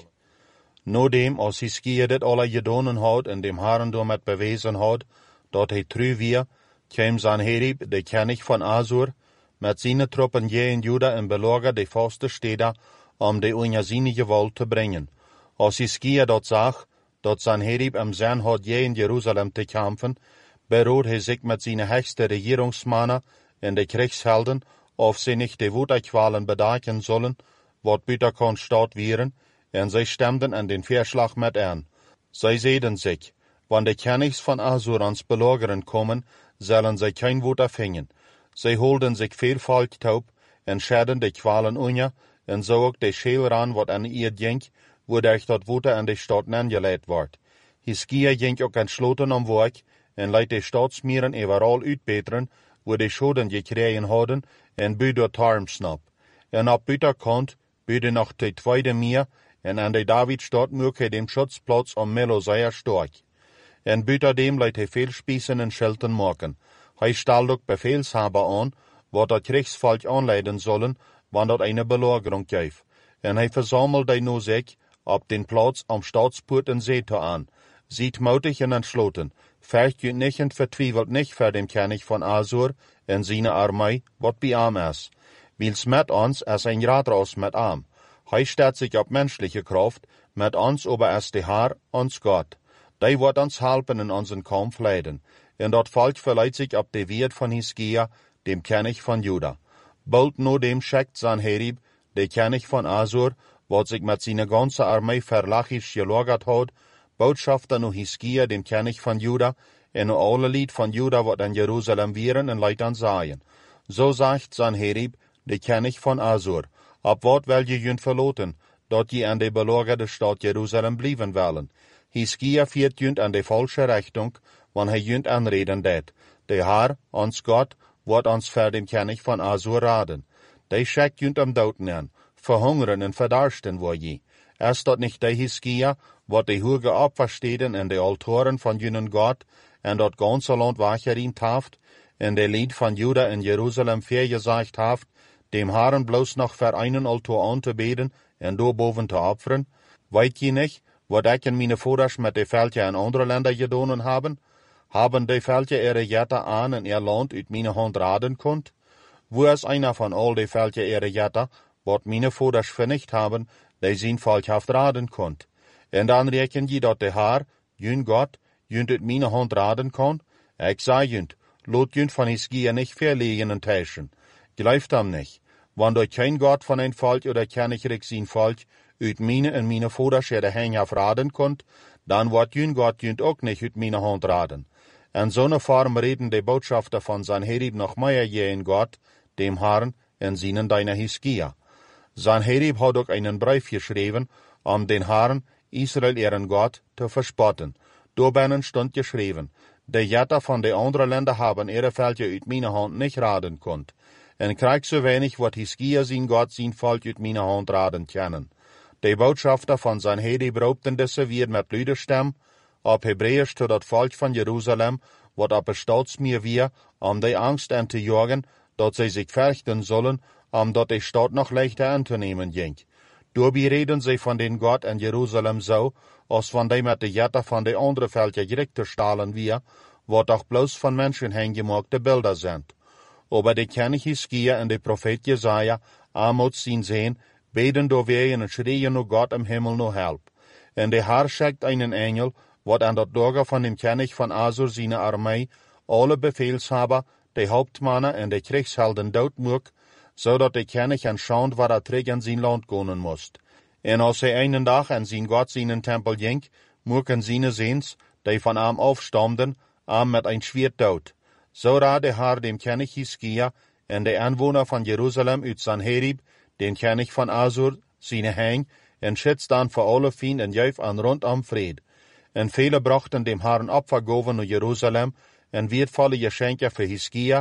Nodem, als Hiskia dit alle gedonen had en dem Herrn domet bewezen had, dat hij true weer, kwam Sanherib, de König van Asur, met zijn troepen je in Juda en beloger de vaste steden, om de onder zijn gewalt te brengen. Als Hiskia dat zag, dat Sanherib am zijn had je in Jeruzalem te kampen, berood hij zich met zijn hechtste regeringsmannen en de krijgshelden, of ze niet de woedekwalen bedaken zullen, wat buiten kon staat wieren, en zij stemden aan den verslag met aan. Zij zeiden zich, wanneer de Königs van Asur ans belogeren komen, zullen zij geen woed afhängen. Zij holden zich veel volk taub, en schaden de kwalen unja, en zo ook de scheelran wat aan ihr denk, wodurch dat woed aan de stad nangeleid wordt. Hiskia ging ook entschloten om werk, en leidt de staatsmieren overal uitbeteren, wo de schoden gekregen hadden, en bu door tarmsnap. En op buitenkant bude nog de tweede meer, en aan de Davidstad mocht hij dem Schutzplatz om Meloseier stork. En buiten dem leidt hij veel spießen en schelten maken. Hij stelt ook befehlshaber aan, wat dat Kriegsvolk aanleiden zullen, wanneer dat eine Belagerung geeft. En hij verzamelt die nu zich op den Platz am Staatspoort en zet aan. Ziet mutig en entschloten, fürcht je nicht en vertwijfelt nicht voor dem König van Asur en seine Armee, wat bij am is. Wils met ons is ein Rathaus met am. Hij staat zich op menschliche Kraft, met ons aber is de Herr, ons Gott. Die wordt ons helpen in onze Kampf leiden. En dat volk verleiht sich op de Wert van Hiskia, dem König van Juda. Bald no dem schickt Sanherib, de König van Asur, wat sich met seine ganze Armee verlachisch gelagert hat, Botschafter nu Hiskia, dem König van Juda, en nu alle Lied van Juda wat in Jerusalem wieren en leidt aan zaaien. So sagt Sanherib, de König van Asur, ab wat wil je jun verloten, dat je an de belagerde Stadt Jerusalem blijven willen. Hiskia viert jun an de falsche Richtung, wann hij jun anreden deed. De Herr, ons Gott, wordt ons voor dem König van Asur raden. De schickt jun am douten an, verhungeren en verdarsten wo je. Is dat nicht de Hiskia, wat de hoge opversteden en de altoren van junen Gott, en dat ganze land wachgeriemt haft, en de Lied van Juda en Jerusalem vergesagt haft, dem Herrn bloß noch für einen Altar anzubeten en daarboven te opferen? Weet je nicht, wat ik en meine Voders met de Völker in andere Länder gedonen haben? Haben de Völker ihre Jätter an en ihr Land uit meine Hand raden konnt? Wo is einer von all de Völker ihre Jätter, wat meine Voders vernicht haben, die zijn Volk haft raden konnt? En dan reken je dat de Herr, jun Gott, junt uit meine Hand raden kon? Ik zei junt, lot junt van Hiskia nicht verlegen en täuschen. Gleift am nicht. Wann dort kein Gott von ein Volk oder Königreich sein Volk uit meine en meine Voders ihre Hänge auf raden konnt, dann wird jün Gott jünt auch nicht uit meine Hand raden. En zo'n Form reden de Botschafter von Sanherib noch mehr je in Gott, dem Herrn, en seinen deiner Hiskia. Sanherib hat auch einen Brief geschrieben, um den Herrn, Israel ihren Gott, zu verspotten. Daarbij stond geschrieben, de Jätter von de andere Länder haben ihre Völker uit meine Hand nicht raden konnt. En krijgt so wenig wat Hiskia sein Gott sein Volk uit meine Hand raden können. De Botschafter von Sanherib raubten deze weer met luide stem, op Hebräisch zu dat Volk van Jerusalem, wat op een staatsmeer weer, om de Angst aan te jagen, dat zij zich fürchten sollen, omdat de Stadt noch leichter anzunehmen ging. Daarbij reden zij van den Gott in Jerusalem zo, als van de met de Jätter van de andere Völker gericht te stalen weer, wat doch bloß van Menschen hingemaakte Bilder sind. Aber de König Hiskia en de Prophet Jesaja, Amos zien sehen, beten door ween en schreien nur Gott im Himmel nur help. En de Herr schickt einen Engel, wat an dat Lager von dem König von Asur seine Armee, alle Befehlshaber, de Hauptmannen en de Kriegshelden dood moek, zodat de König anschaut waar er terug in zijn land gaan moest. En als hij einen dag in zijn Gott seinen Tempel ging, moeken seine Seens, die von am aufstammden, am met ein Schwert dood. So raad de Herr dem König Hiskia en de Anwohner von Jerusalem uit Sanherib, den König von Asur, seine Heng, en schützt dan voor alle Fien en juif an rondom Fried. En viele brachten dem Herrn Opfergaven naar Jerusalem, en wertvolle Geschenke für Hiskia,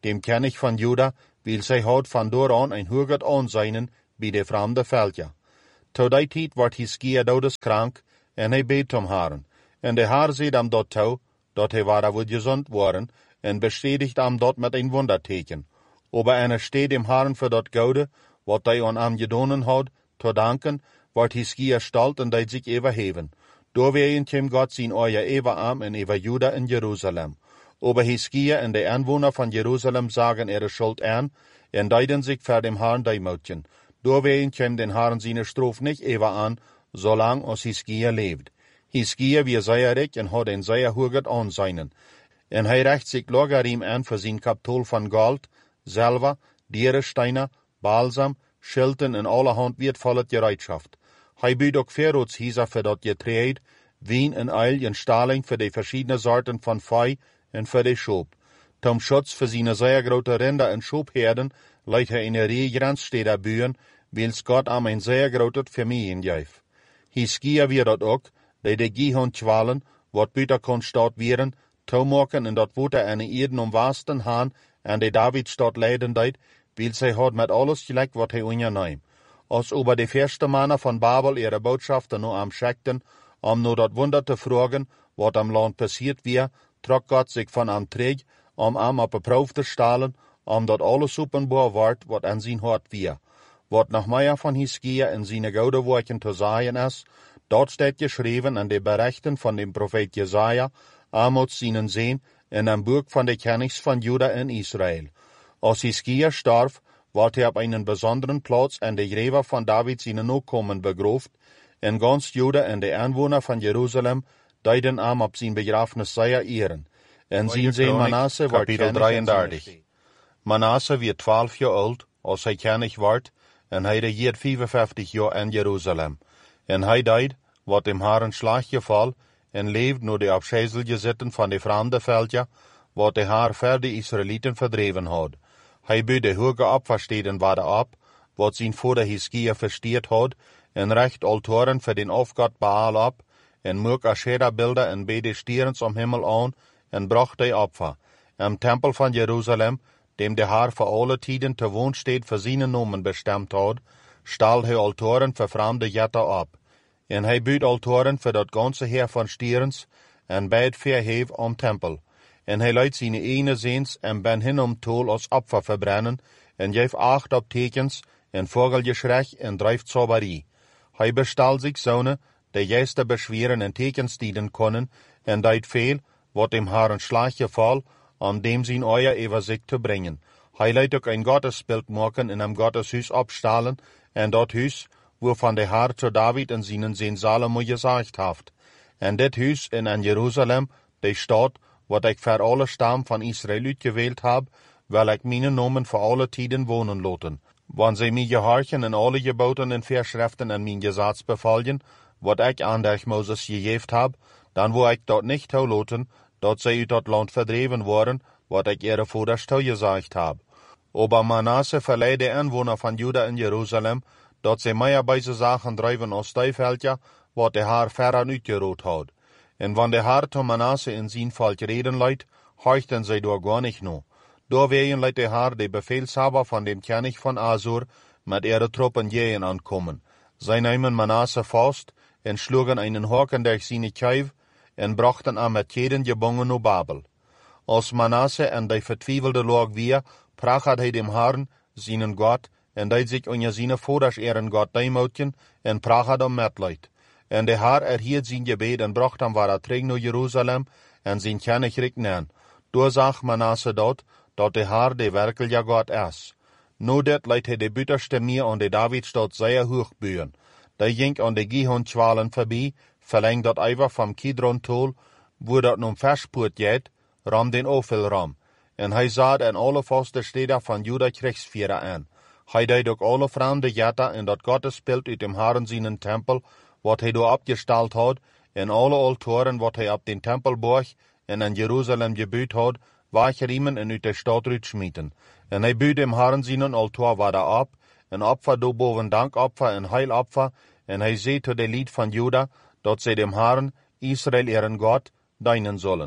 dem König van Juda, wil zij had van door aan een hoger aanzien bij de vreemde veldja. Tot die tijd wordt Hiskia dodeskrank en hij beet om haren. En de haar ziet hem dat toe, dat hij waar would gezond worden, en bestätigt hem dat met een wonderteken. Aber einer steht dem Herrn für dat Goude, wat hij aan hem gedonen had, te danken, wordt Hiskia stalt en dat zich overheven. Doorwegen kwam God zijn oor over hem en over Juda in Jeruzalem. Aber Hiskia en de aanwoner van Jeruzalem zagen ihre Schuld aan, en deiden zich voor dem Herrn deimoutjen. Doorwegen kwam den Herrn zijn stroof niet over aan, zolang als Hiskia leeft. Hiskia wie zeierig en had een zeer hoger aanzien. En hij recht zich logarim aan voor zijn kapitol van gold, zilver, dierensteinen, balsam, schilten en allerhand wertvolle gereedschaft. Hij biedt ook verroodshiezer voor dat getreed, wien en eil en staling voor de verschiedene soorten van vee en voor de schoop. Tom Schutz voor zijn zeer grote rinder en schoopherden leidt hij in de Regrenssteder buren, wils God am een zeer grote familien geeft. Hiskia weer dat ook, dat de gihond chwalen, wat buiten kon staat wieren, toemaken en dat wote en eden omwasten haan en de Davidstad leiden deed, wil zij had met alles gelijk wat hij onderneemt. Als over de eerste mannen van Babel ihre Botschaften nu am schickten, om nu dat Wunder te vragen, wat am Land passiert weer, trok Gott sich von am Träg, um am op een proef te stellen, om dat alles openbaar wordt, wat aan zijn hart weer. Wat nog meer van Hiskia in zijn gouden woorden te zeggen is, dat staat geschreven in de berichten van de profeet Jesaja, Amos zijn zeen, in een boek van de Königs van Juda en Israël. Als Hiskia starf, wordt hij op een besonderen plaats in de grave van David zijn Nachkommen begrooft, en ganz Juda en de aanwoner van Jeruzalem deiden hem op zijn begrafenis zeer eren. En zijn zoon Manasse wordt kapitel drieëndertig. Manasse werd twaalf jaar oud, als hij koning werd, en hij regeert vijfenvijftig jaar in Jeruzalem. En hij deed, wat dem Herrn slag geval, en leeft naar de afscheidelijke zitten van de vreemde veldja, wat de Heer voor de Israëlieten verdreven had. Hij biedt de hoge opversteden waarde op, wat zijn vader Hiskia versteerd had, en recht altoren voor den afgod Baal op, en moek Asherah-beelden en beide stierens om hemel aan, en bracht hij opfer. Im Tempel van Jeruzalem, dem de Heer voor alle tijden te woonsteed voor zijn nomen bestemd had, stal hij altoren voor vreemde jetten op. En hij biedt altoren voor dat ganze heer van stierens, en beid verheef om tempel. En hij leidt zijn ene zeens en ben hin om tol als opfer verbrennen, en geeft acht op tekens, en vogelgeschrech en drijft zauberie. Hij bestal zich zonen, die juiste beschweren en tekens dienen konnen, en deed veel, wat dem Herrn slag geval, om dem zijn oor over zich te brengen. Hij leidt ook een gottesbeeld maken en hem gotteshuis opstalen, en dat huis, waarvan de Heer zu David en zijn zin Salomo gezegd heeft. En dit huis in an Jeruzalem, de stad, wat ik voor alle stam van Israël uitgewählt heb, wil ik mijn nomen voor alle tijden wonen laten. Want zij mij gehorchen in alle geboten en verschriften en mijn gezats bevallen, wat ik aan de Moses gegeven heb, dan wil ik dat niet toelaten, dat zij uit dat land verdreven worden, wat ik ihre vaders toegezegd heb. Aber Manasse verleiht de aanwoner van Juda in Jeruzalem, dat zij meer bij ze zaken drijven als die veldja, wat de Heer verder uitgerood had. En wanneer de Heer te Manasse in zijn volk reden leidt, horchten zij door gar niet nu. Doorwegen leidt de Heer de befehlshaber van dem König van Asur met ihre Truppen jähen ankommen. Zij nahmen Manasse vast en schlugen einen Haken durch seine Kuif en brachten am met jeden gebongen naar Babel. Als Manasse en de vertwijfelde lag weer, prachat hij dem Herrn, seinen Gott, en deed zich onder zijn vaders ehren Gott deimoutjen, en prachat om metleid. En de Heer erhielt zijn gebed en bracht hem waar terug naar Jeruzalem, en zijn koninkrijk neer. Doorzag Manasse dat, dat de Heer de werkelijke God is. Nu dit leidt hij de buitenste meer aan de Davidstad zeer hoog buren. Die ging aan de Gihon-Chwalen voorbij, verlengd dat over vom Kidron-Tol, wo dat nun verspoort geht, ram den Ophel-ram. En hij zat in alle vaste steden van Juda Kriegsvierer aan. Hij deed ook alle vreemde jetten en dat gottesbeeld uit dem Herrn zijn tempel, wat hij door opgesteld had, en alle altoren wat hij op den Tempelborg en in Jeruzalem gebuut had, weggeriemen en uit de stad uitschmieten. En hij buut dem Herrn zijn altor waarder op, en opfer door boven dankopfer en heilopfer, en hij zei tot de lied van Juda, dat zij dem Herrn, Israël ihren Gott, dienen zullen.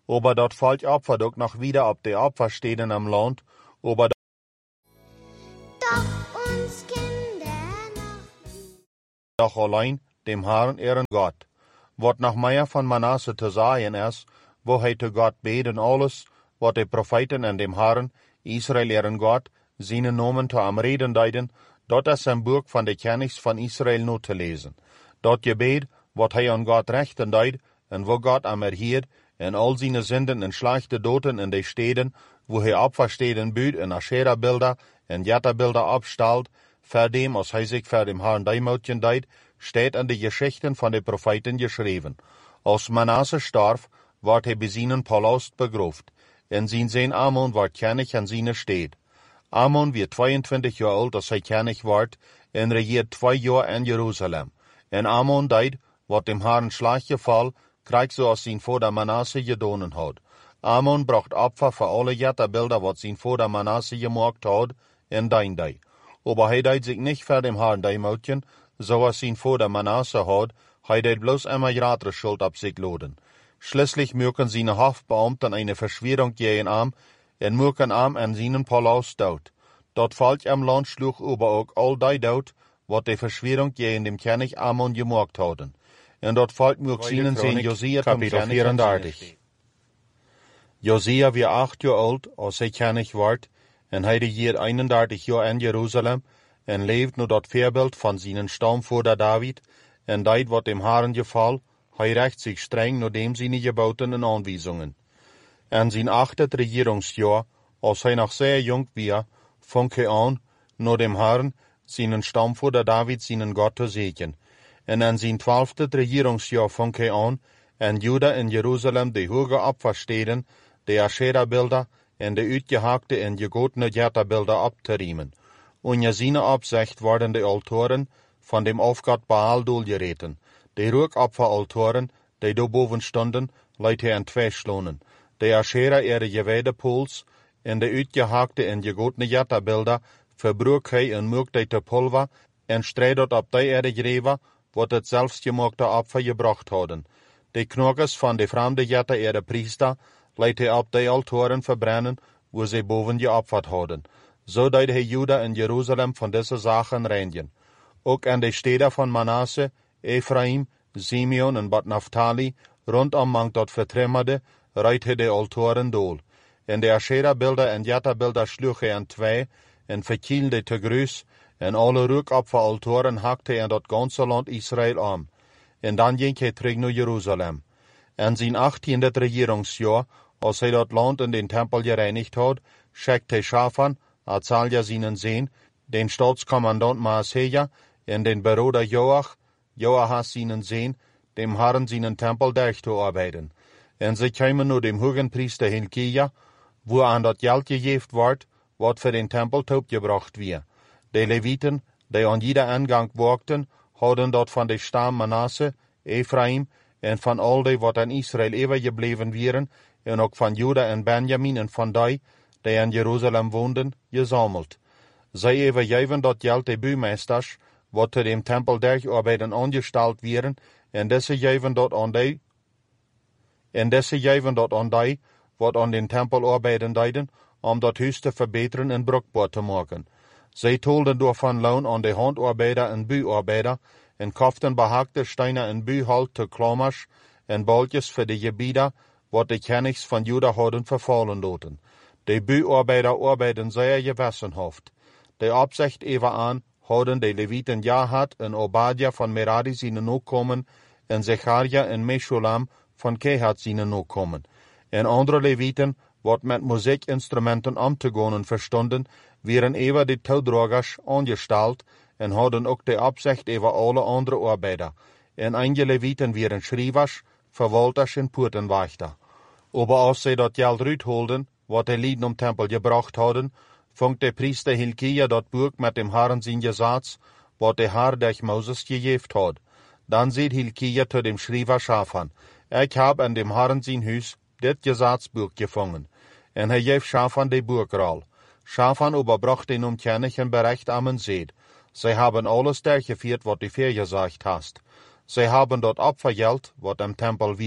aber dort fällt Opfer doch noch wieder ab die Opfersteden am Land, aber doch uns Kinder noch doch allein dem Herrn ehren Gott. Wat noch mehr von Manasse zu sagen ist, wo er zu Gott beten alles, wat die Propheten und dem Herrn, Israel ehren Gott, seine Namen zu am Reden deuten, dort ist ein Buch von der Königs von Israel nur zu lesen. Dort Gebet, wat er an Gott rechten deut, und wo Gott am erhielt, en all seine Sünden en schlechte Doten in de Städten, wo er Opferstäden büht en Aschera-Bilder en Jetta-Bilder abstalt, für dem, als hij sich für dem Herrn Deimutjen deut, steht in de Geschichten von de Propheten geschrieben. Als Manasse starb, ward er bei seinen Palast begraft. En sein Sohn Amon ward König an seine Stadt. Amon wird zweiundzwanzig Jahre alt, als hij König ward, en regiert zwei Jahre in Jerusalem. En Amon deut, wat dem Herrn Schlag gefall, kriegt so als sein Vater Manasse gedonen hat. Amon bracht Opfer für alle Jetta-Bilder, wat sein Vater Manasse gemacht hat, in dein Dei. Aber er deit sich nicht für dem Herrn Deimutjen, so als sein Vater Manasse hat, er deit bloß immer ihre Schuld ab sich laden. Schließlich mögen seine Haftbeamten eine Verschwörung gegen am, en mögen am an seinen Palast dort. Dort fällt am Land schlug aber auch all die dort, wat die Verschwörung gegen dem König Amon gemacht hatten. En dort fällt mög seinen Sohn Josia zum König an seine Stadt. Josia war acht Jahre alt, als er König ward, en hij regiert einundertig Jahre in Jerusalem, en leeft nur dort Vorbild von seinen Stammvater David, en deit wat dem Herrn gefall, hij recht sich streng nur dem seine Geboten und Anweisungen. En sein achtes Regierungsjahr, als hij noch sehr jung war, fang er an, nur dem Herrn, seinen Stammvater David, seinen Gott zu segnen. En an sein zwölftes Regierungsjahr fang er an, en Juda in Jerusalem die hoge Opferstäden, die Aschera-Bilder en de uitgehakte en gegotene Jetta-Bilder abzuriemen. Und ja seine Absicht waren die Altoren von dem Aufgott Baal durchgereten. Die Ruhkopferaltoren, die da boven stonden, leidt er in zwei schlonen. Die Aschera ihre Gewedepuls, en de uitgehakte en gegotene Jetta-Bilder, verbrug hij en mögte te Pulver, en streidet ab die ihre Gräber, wat het selbstgemachte Opfer gebracht hadden. Die Knokkers von de fremde Jetta ihre Priester, leidt hij ab die Altoren verbrennen, wo sie boven geopfert hadden. So deed hij Juda en Jerusalem von diese Sachen reinigen. Ook an de Städte von Manasse, Ephraim, Simeon en Bad Naphtali, rondom mangt dort vertremmerde, reit hij de Altoren dool. En de Aschera-Bilder en Jetta-Bilder sloeg hij in twee, en verkielde te gruus, en alle Ruhkopferaltoren hakte hij in dat ganze land Israel aan. En dan ging hij terug naar Jerusalem. En zijn achttiende Regierungsjahr, als hij dat land in den Tempel gereinigt had, schickt hij Schafan, Azalia seinen Sohn, den Staatskommandant Maaseja, en den Bruder Joach, Joachas seinen Sohn, dem Herrn seinen Tempel durchzuarbeiten. En sie kamen nur dem Hohenpriester Hilkia, wo an dat Geld gegeben ward, wat für den Tempel gebracht wird. Die Leviten, die an jeder Eingang wagten, hadden dort von der Stamm Manasse, Ephraim, en von all die, wat in Israel übergeblieben wären, en ook von Juda en Benjamin en von die, die in Jerusalem woonden, gesammelt. Zij übergeven dat Geld de Bümeesters, wat zu dem Tempel durcharbeiten angestellt wären, en deze geven dat an die, en deze geven dat an die, wat an den Tempel arbeiten deiden, om dat huis te verbeteren en bruikbaar te maken. Zij tolden door van loon aan de handarbeider en buarbeider, en kauften behakte Steine en buhalt te klammers, en balkjes voor de gebieden, wat de Königs van Juda hadden vervallen laten. De buarbeider arbeiden zeer gewissenhaft. De Absicht even aan hadden de Leviten Jahat en Obadja van Merari zijn nakomen, en Zecharia en Meshulam van Kehat zijn nakomen. En andere Leviten, wat met muziekinstrumenten om te gaan verstonden, wären even de touwdragers aangesteld en hadden ook de Absicht over alle andere Arbeiter. En einige Leviten wären Schrievers, Verwalters en Poortenwachter. Aber als sie dat Geld uitholden, wat de Lieden om Tempel gebracht hadden, vangt de Priester Hilkia dat Buch met dem Herrn zijn Gesetz, wat de Herr durch Moses gegeben had. Dan sieht Hilkia zu dem Schriever Schafan, ich hab an dem Herrn sein Hus dit Gesetzbuch gefangen. En hij geeft Schafan de Buchrol. Schafan überbracht den umkennigen Bericht am Seed. Sie haben alles durchgeführt, wat du vorgesagt hast. Sie haben dort Opfergeld, wat im Tempel wir,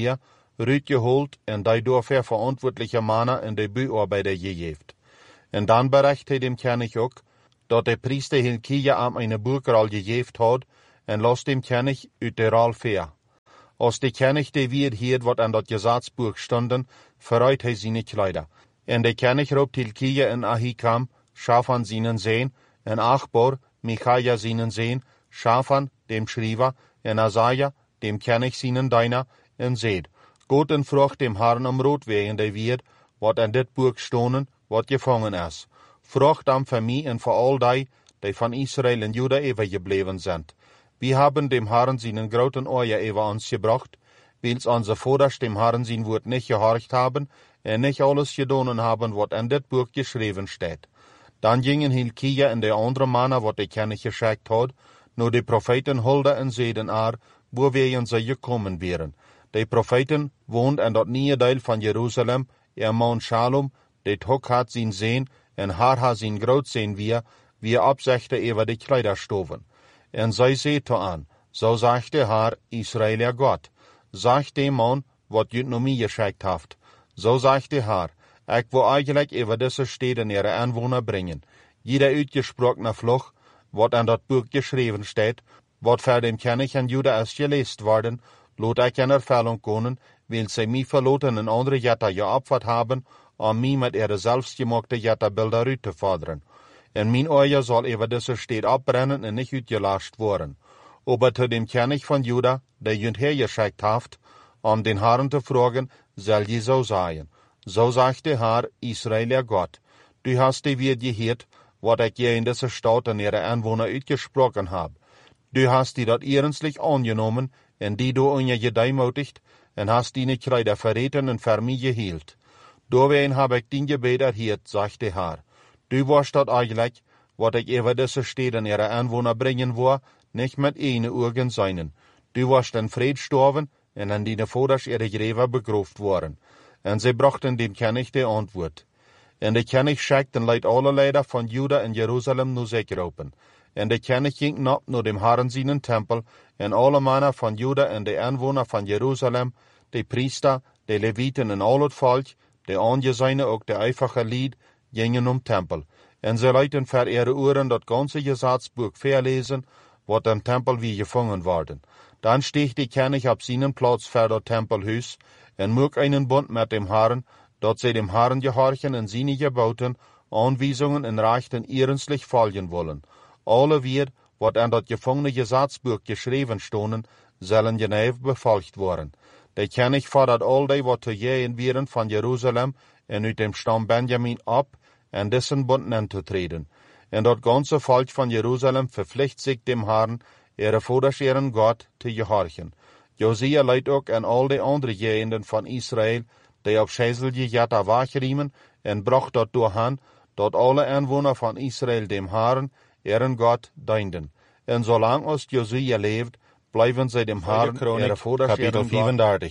uitgeholt en die door verantwoordelijke mannen in de buurarbeider gegeven. En dan bericht hij dem König ook, dat de priester Hilkia am eine Burgral gegeven had, en los dem König uit de ral ver. Als de König de weer hiert wat aan dat Gesatzbuch stonden, verruit hij zijn Kleider. En de König roept Hilkia en Ahikam, Schafan seinen Sehn, en Achbor, Michaja seinen Sehn, Schafan, dem Schreiber, en Asaja, dem König seinen Diener, en seht, Gott en vroeg dem Herrn om rood wegen de weer, wat aan dit boek stonen, wat gevangen is. Vroeg dan voor mij en voor al die, die van Israël en Juda overgebleven zijn. Wir haben dem Herrn seinen großen Ohr über uns gebracht, wils unsere Voders dem Herrn sein Wort nicht gehorcht haben, und nicht alles gedonen haben, was in dit Buch geschrieben steht. Dann gingen Hilkia und die anderen Männer, wat de König geschickt hat, nur die Propheten Hulda und Seden ar, wo wir sie gekommen wären. Die Propheten wohnt in dat nieuwe Teil von Jerusalem, ihr Mount Shalom, die Tog hat sein Sehen, und haar hat sein Groot sehen wir, wie er absechte über die Kleiderstoven. En zij zei to aan, zo zegt de Herr, Israël Gott, zegt de man, wat jut no mij geschickt haft. Zo zegt de Herr, ik wil eigenlijk over deze steden ihre Anwohner brengen. Jeder uitgesprochene vlug, wat aan dat boek geschreven staat, wat voor dem König en Juda is geleest worden, laat ik in Erfüllung komen, wil zij mij verloten en andere Jätter geopfert haben, om mij met ihre selbstgemachte Jätterbilder uit te forderen. En mijn oor zal over deze stad abbrennen en niet uitgelöscht worden. Aber zu dem König von Juda, der jünd hergeschickt haft, um den Herrn zu fragen, soll je so sein. So sagt der Herr, Israel Gott, du hast die wieder gehört, was ich je in dieser Stadt an ihre Anwohner ausgesprochen habe. Du hast die dort ernstlich angenommen, und die du unja gedeimutigt, und hast die nicht Kleider verreten und für mich gehielt. Dowein habe ich den Gebet erhört, sagt der Herr. Du warst dort eigentlich, was ich über diese Städte ihre Anwohner bringen war, nicht mit eine Urgen seinen. Du warst in Fried gestorben, und an deine Voders ihre Gräber begruft worden. Und sie brachten dem König die Antwort. Und der König schickte und leit alle Leider von Juda in Jerusalem nur sich ropen. Und der König ging ab nur dem Herrn seinen Tempel, und alle Männer von Juda und die Anwohner von Jerusalem, die Priester, die Leviten und all das Volk, die Angesehene auch die einfache Lied, gingen um Tempel. Und sie leiten für ihre Ohren das ganze Gesatzbuch verlesen, was im Tempel wie gefangen worden. Dann stieg der König auf seinen Platz für das Tempelhaus und mag einen Bund mit dem Herrn, dass sie dem Herrn gehorchen und seine Geboten, Anweisungen und Rechten ernstlich folgen wollen. Alle wir, was an das gefangene Gesatzbuch geschrieben stonden, sollen genau befolgt worden. Der König fordert all die, was zu gehen wären von Jerusalem und uit dem Stamm Benjamin ab, en dessen Bund anzutreten. Und das ganze Volk von Jerusalem verpflichtet sich dem Herrn, ihre Voders ihren Gott, zu gehorchen. Josia leidt auch an all die anderen Gegenden von Israel, die auf schäselige Jätter wachriemen, und bracht dort durchhan, dort alle Anwohner von Israel dem Herrn, ihren Gott, dienten. Und solange aus Josia lebt, bleiben sie dem Herrn, ihre Voders ihren Gott.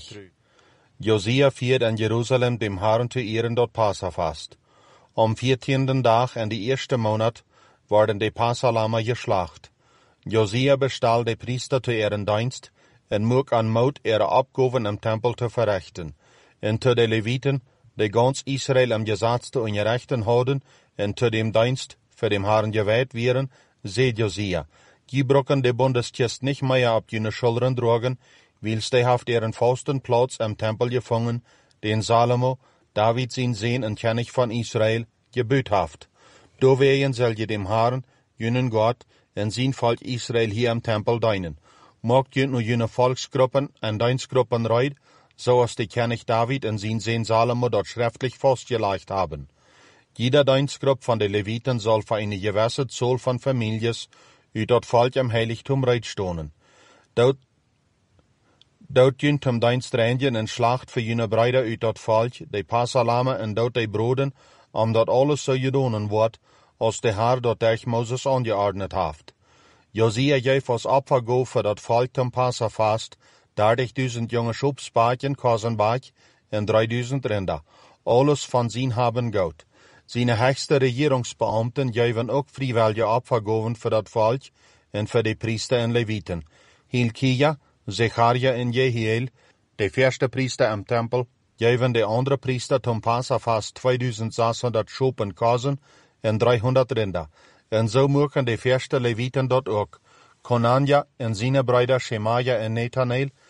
Josia fiert in Jerusalem dem Herrn zu ehren dort Passafast. Am vierzehnten Tag in die erste Monat worden die Passalama geschlacht. Josia bestahl die Priester zu ihren Dienst und mug an Mut ihre Abgaben im Tempel zu verrichten. Und zu den Leviten, die ganz Israel am Gesetz zu unterrichten hadden, und zu dem Dienst für dem Herrn geweiht wären, seht Josia, die brocken die Bundeskist nicht mehr ab jene Schultern drogen, wils die haft ihren festen Platz im Tempel gefangen, den Salomo, David sein Sehn und König von Israel, gebüht haft. Doweien soll je dem Herrn, jenen Gott, und sein Volk Israel hier im Tempel dienen. Mogt je nur jene Volksgruppen und Dienstgruppen reid, so als der König David und sein Sehn Salomo dort schriftlich festgelegt haben. Jeder Dienstgruppe von den Leviten soll für eine gewisse Zahl von Families über dort Volk im Heiligtum reid stonen. Dort Dort jünt zum Dienst reinigen en Schlacht für jene Brüder uit dat Volk, die Passalame en dort die Broden, um dort alles so gedonen wordt, als der Herr dort durch Moses angeordnet haft. Josia gef als Opfer go für dat Volk zum Passafast, dertigduizend junge Schubspaatjen, Kosenbaak en drieduizend Rinder, alles von sin haben Gout. Seine höchste Regierungsbeamten geven ook freiwillige Opfergaven für dat Volk en für die Priester en Leviten. Hilkia, Zecharia en Jehiel, de eerste priester im Tempel, geven de andere priester zum Passafast tweeduizendzeshonderd schopen kazen en driehonderd rinder. En zo maken de eerste Levieten dat ook. Konanja en zijn broeder Shemaja en Nathanael